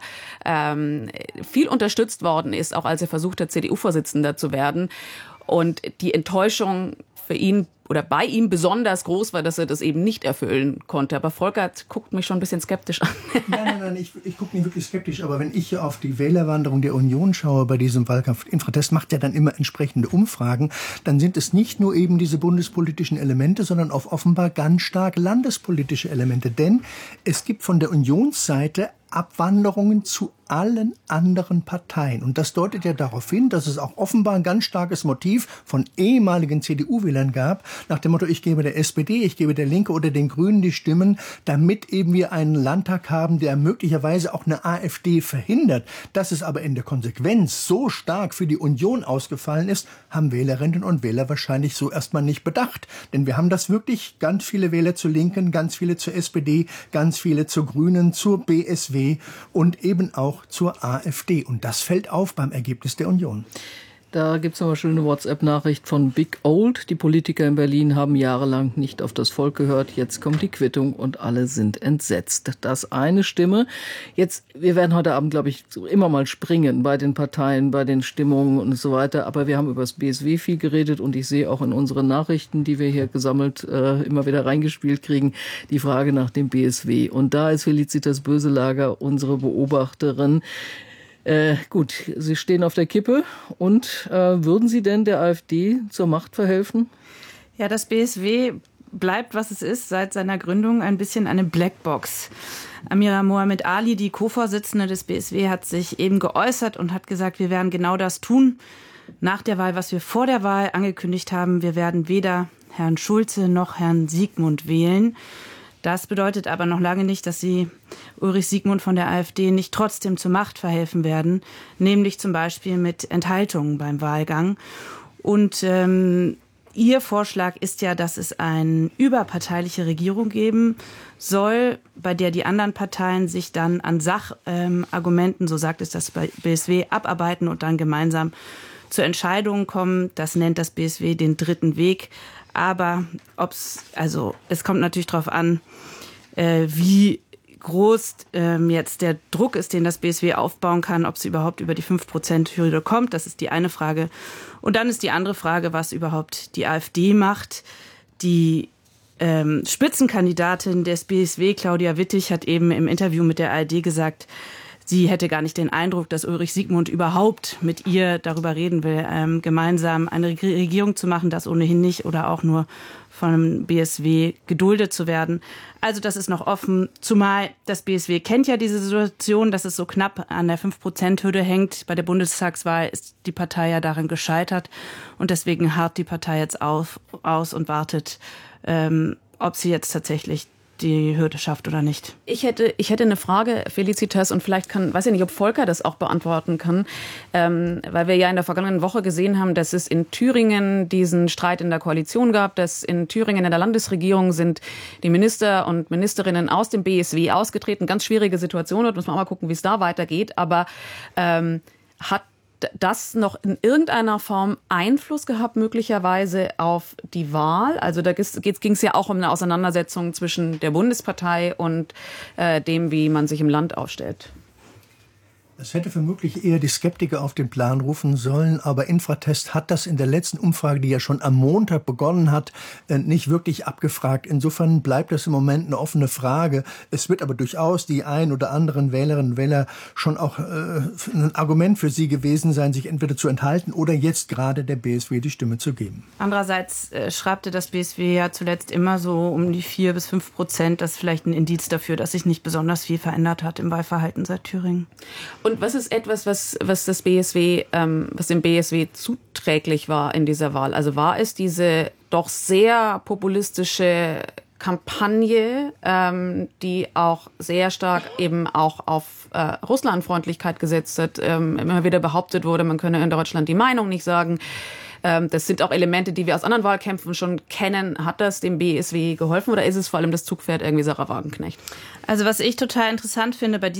viel unterstützt worden ist, auch als er versucht hat, CDU-Vorsitzender zu werden. Und die Enttäuschung für ihn oder bei ihm besonders groß war, dass er das eben nicht erfüllen konnte. Aber Volkert guckt mich schon ein bisschen skeptisch an. Nein, ich gucke nicht wirklich skeptisch. Aber wenn ich auf die Wählerwanderung der Union schaue bei diesem Wahlkampf, Infratest macht ja dann immer entsprechende Umfragen, dann sind es nicht nur eben diese bundespolitischen Elemente, sondern auch offenbar ganz stark landespolitische Elemente. Denn es gibt von der Unionsseite Abwanderungen zu allen anderen Parteien. Und das deutet ja darauf hin, dass es auch offenbar ein ganz starkes Motiv von ehemaligen CDU-Wählern gab, nach dem Motto, ich gebe der SPD, ich gebe der Linke oder den Grünen die Stimmen, damit eben wir einen Landtag haben, der möglicherweise auch eine AfD verhindert. Dass es aber in der Konsequenz so stark für die Union ausgefallen ist, haben Wählerinnen und Wähler wahrscheinlich so erstmal nicht bedacht. Denn wir haben das wirklich ganz viele Wähler zur Linken, ganz viele zur SPD, ganz viele zur Grünen, zur BSW und eben auch zur AfD. Und das fällt auf beim Ergebnis der Union. Da gibt es noch eine schöne WhatsApp-Nachricht von Big Old. Die Politiker in Berlin haben jahrelang nicht auf das Volk gehört. Jetzt kommt die Quittung und alle sind entsetzt. Das eine Stimme. Jetzt, wir werden heute Abend, glaube ich, immer mal springen bei den Parteien, bei den Stimmungen und so weiter. Aber wir haben über das BSW viel geredet und ich sehe auch in unseren Nachrichten, die wir hier gesammelt immer wieder reingespielt kriegen, die Frage nach dem BSW. Und da ist Felicitas Böselager unsere Beobachterin. Gut, Sie stehen auf der Kippe und würden Sie denn der AfD zur Macht verhelfen? Ja, das BSW bleibt, was es ist, seit seiner Gründung ein bisschen eine Blackbox. Amira Mohamed Ali, die Co-Vorsitzende des BSW, hat sich eben geäußert und hat gesagt, wir werden genau das tun nach der Wahl, was wir vor der Wahl angekündigt haben. Wir werden weder Herrn Schulze noch Herrn Siegmund wählen. Das bedeutet aber noch lange nicht, dass sie Ulrich Siegmund von der AfD nicht trotzdem zur Macht verhelfen werden, nämlich zum Beispiel mit Enthaltungen beim Wahlgang. Und ihr Vorschlag ist ja, dass es eine überparteiliche Regierung geben soll, bei der die anderen Parteien sich dann an Sachargumenten, so sagt es das BSW, abarbeiten und dann gemeinsam zu Entscheidungen kommen. Das nennt das BSW den dritten Weg. Aber es kommt natürlich darauf an, wie groß jetzt der Druck ist, den das BSW aufbauen kann, ob sie überhaupt über die 5%-Hürde kommt. Das ist die eine Frage. Und dann ist die andere Frage, was überhaupt die AfD macht, die Spitzenkandidatin des BSW, Claudia Wittig, hat eben im Interview mit der ARD gesagt, sie hätte gar nicht den Eindruck, dass Ulrich Siegmund überhaupt mit ihr darüber reden will, gemeinsam eine Regierung zu machen, das ohnehin nicht oder auch nur von einem BSW geduldet zu werden. Also das ist noch offen, zumal das BSW kennt ja diese Situation, dass es so knapp an der 5%-Hürde hängt. Bei der Bundestagswahl ist die Partei ja darin gescheitert und deswegen harrt die Partei jetzt aus und wartet, ob sie jetzt tatsächlich die Hürde schafft oder nicht. Ich hätte eine Frage, Felicitas, und vielleicht weiß ich nicht, ob Volker das auch beantworten kann, weil wir ja in der vergangenen Woche gesehen haben, dass es in Thüringen diesen Streit in der Koalition gab, dass in Thüringen in der Landesregierung sind die Minister und Ministerinnen aus dem BSW ausgetreten. Ganz schwierige Situation, dort muss man auch mal gucken, wie es da weitergeht, aber hat das noch in irgendeiner Form Einfluss gehabt, möglicherweise auf die Wahl? Also da ging es ja auch um eine Auseinandersetzung zwischen der Bundespartei und dem, wie man sich im Land aufstellt. Das hätte vermutlich eher die Skeptiker auf den Plan rufen sollen, aber Infratest hat das in der letzten Umfrage, die ja schon am Montag begonnen hat, nicht wirklich abgefragt. Insofern bleibt das im Moment eine offene Frage. Es wird aber durchaus die ein oder anderen Wählerinnen und Wähler schon auch ein Argument für sie gewesen sein, sich entweder zu enthalten oder jetzt gerade der BSW die Stimme zu geben. Andererseits schreibte das BSW ja zuletzt immer so um die 4-5%. Das ist vielleicht ein Indiz dafür, dass sich nicht besonders viel verändert hat im Wahlverhalten seit Thüringen. Und was ist etwas, was dem BSW zuträglich war in dieser Wahl? Also war es diese doch sehr populistische Kampagne, die auch sehr stark eben auch auf Russlandfreundlichkeit gesetzt hat, immer wieder behauptet wurde, man könne in Deutschland die Meinung nicht sagen. Das sind auch Elemente, die wir aus anderen Wahlkämpfen schon kennen. Hat das dem BSW geholfen oder ist es vor allem das Zugpferd irgendwie Sarah Wagenknecht? Also was ich total interessant finde bei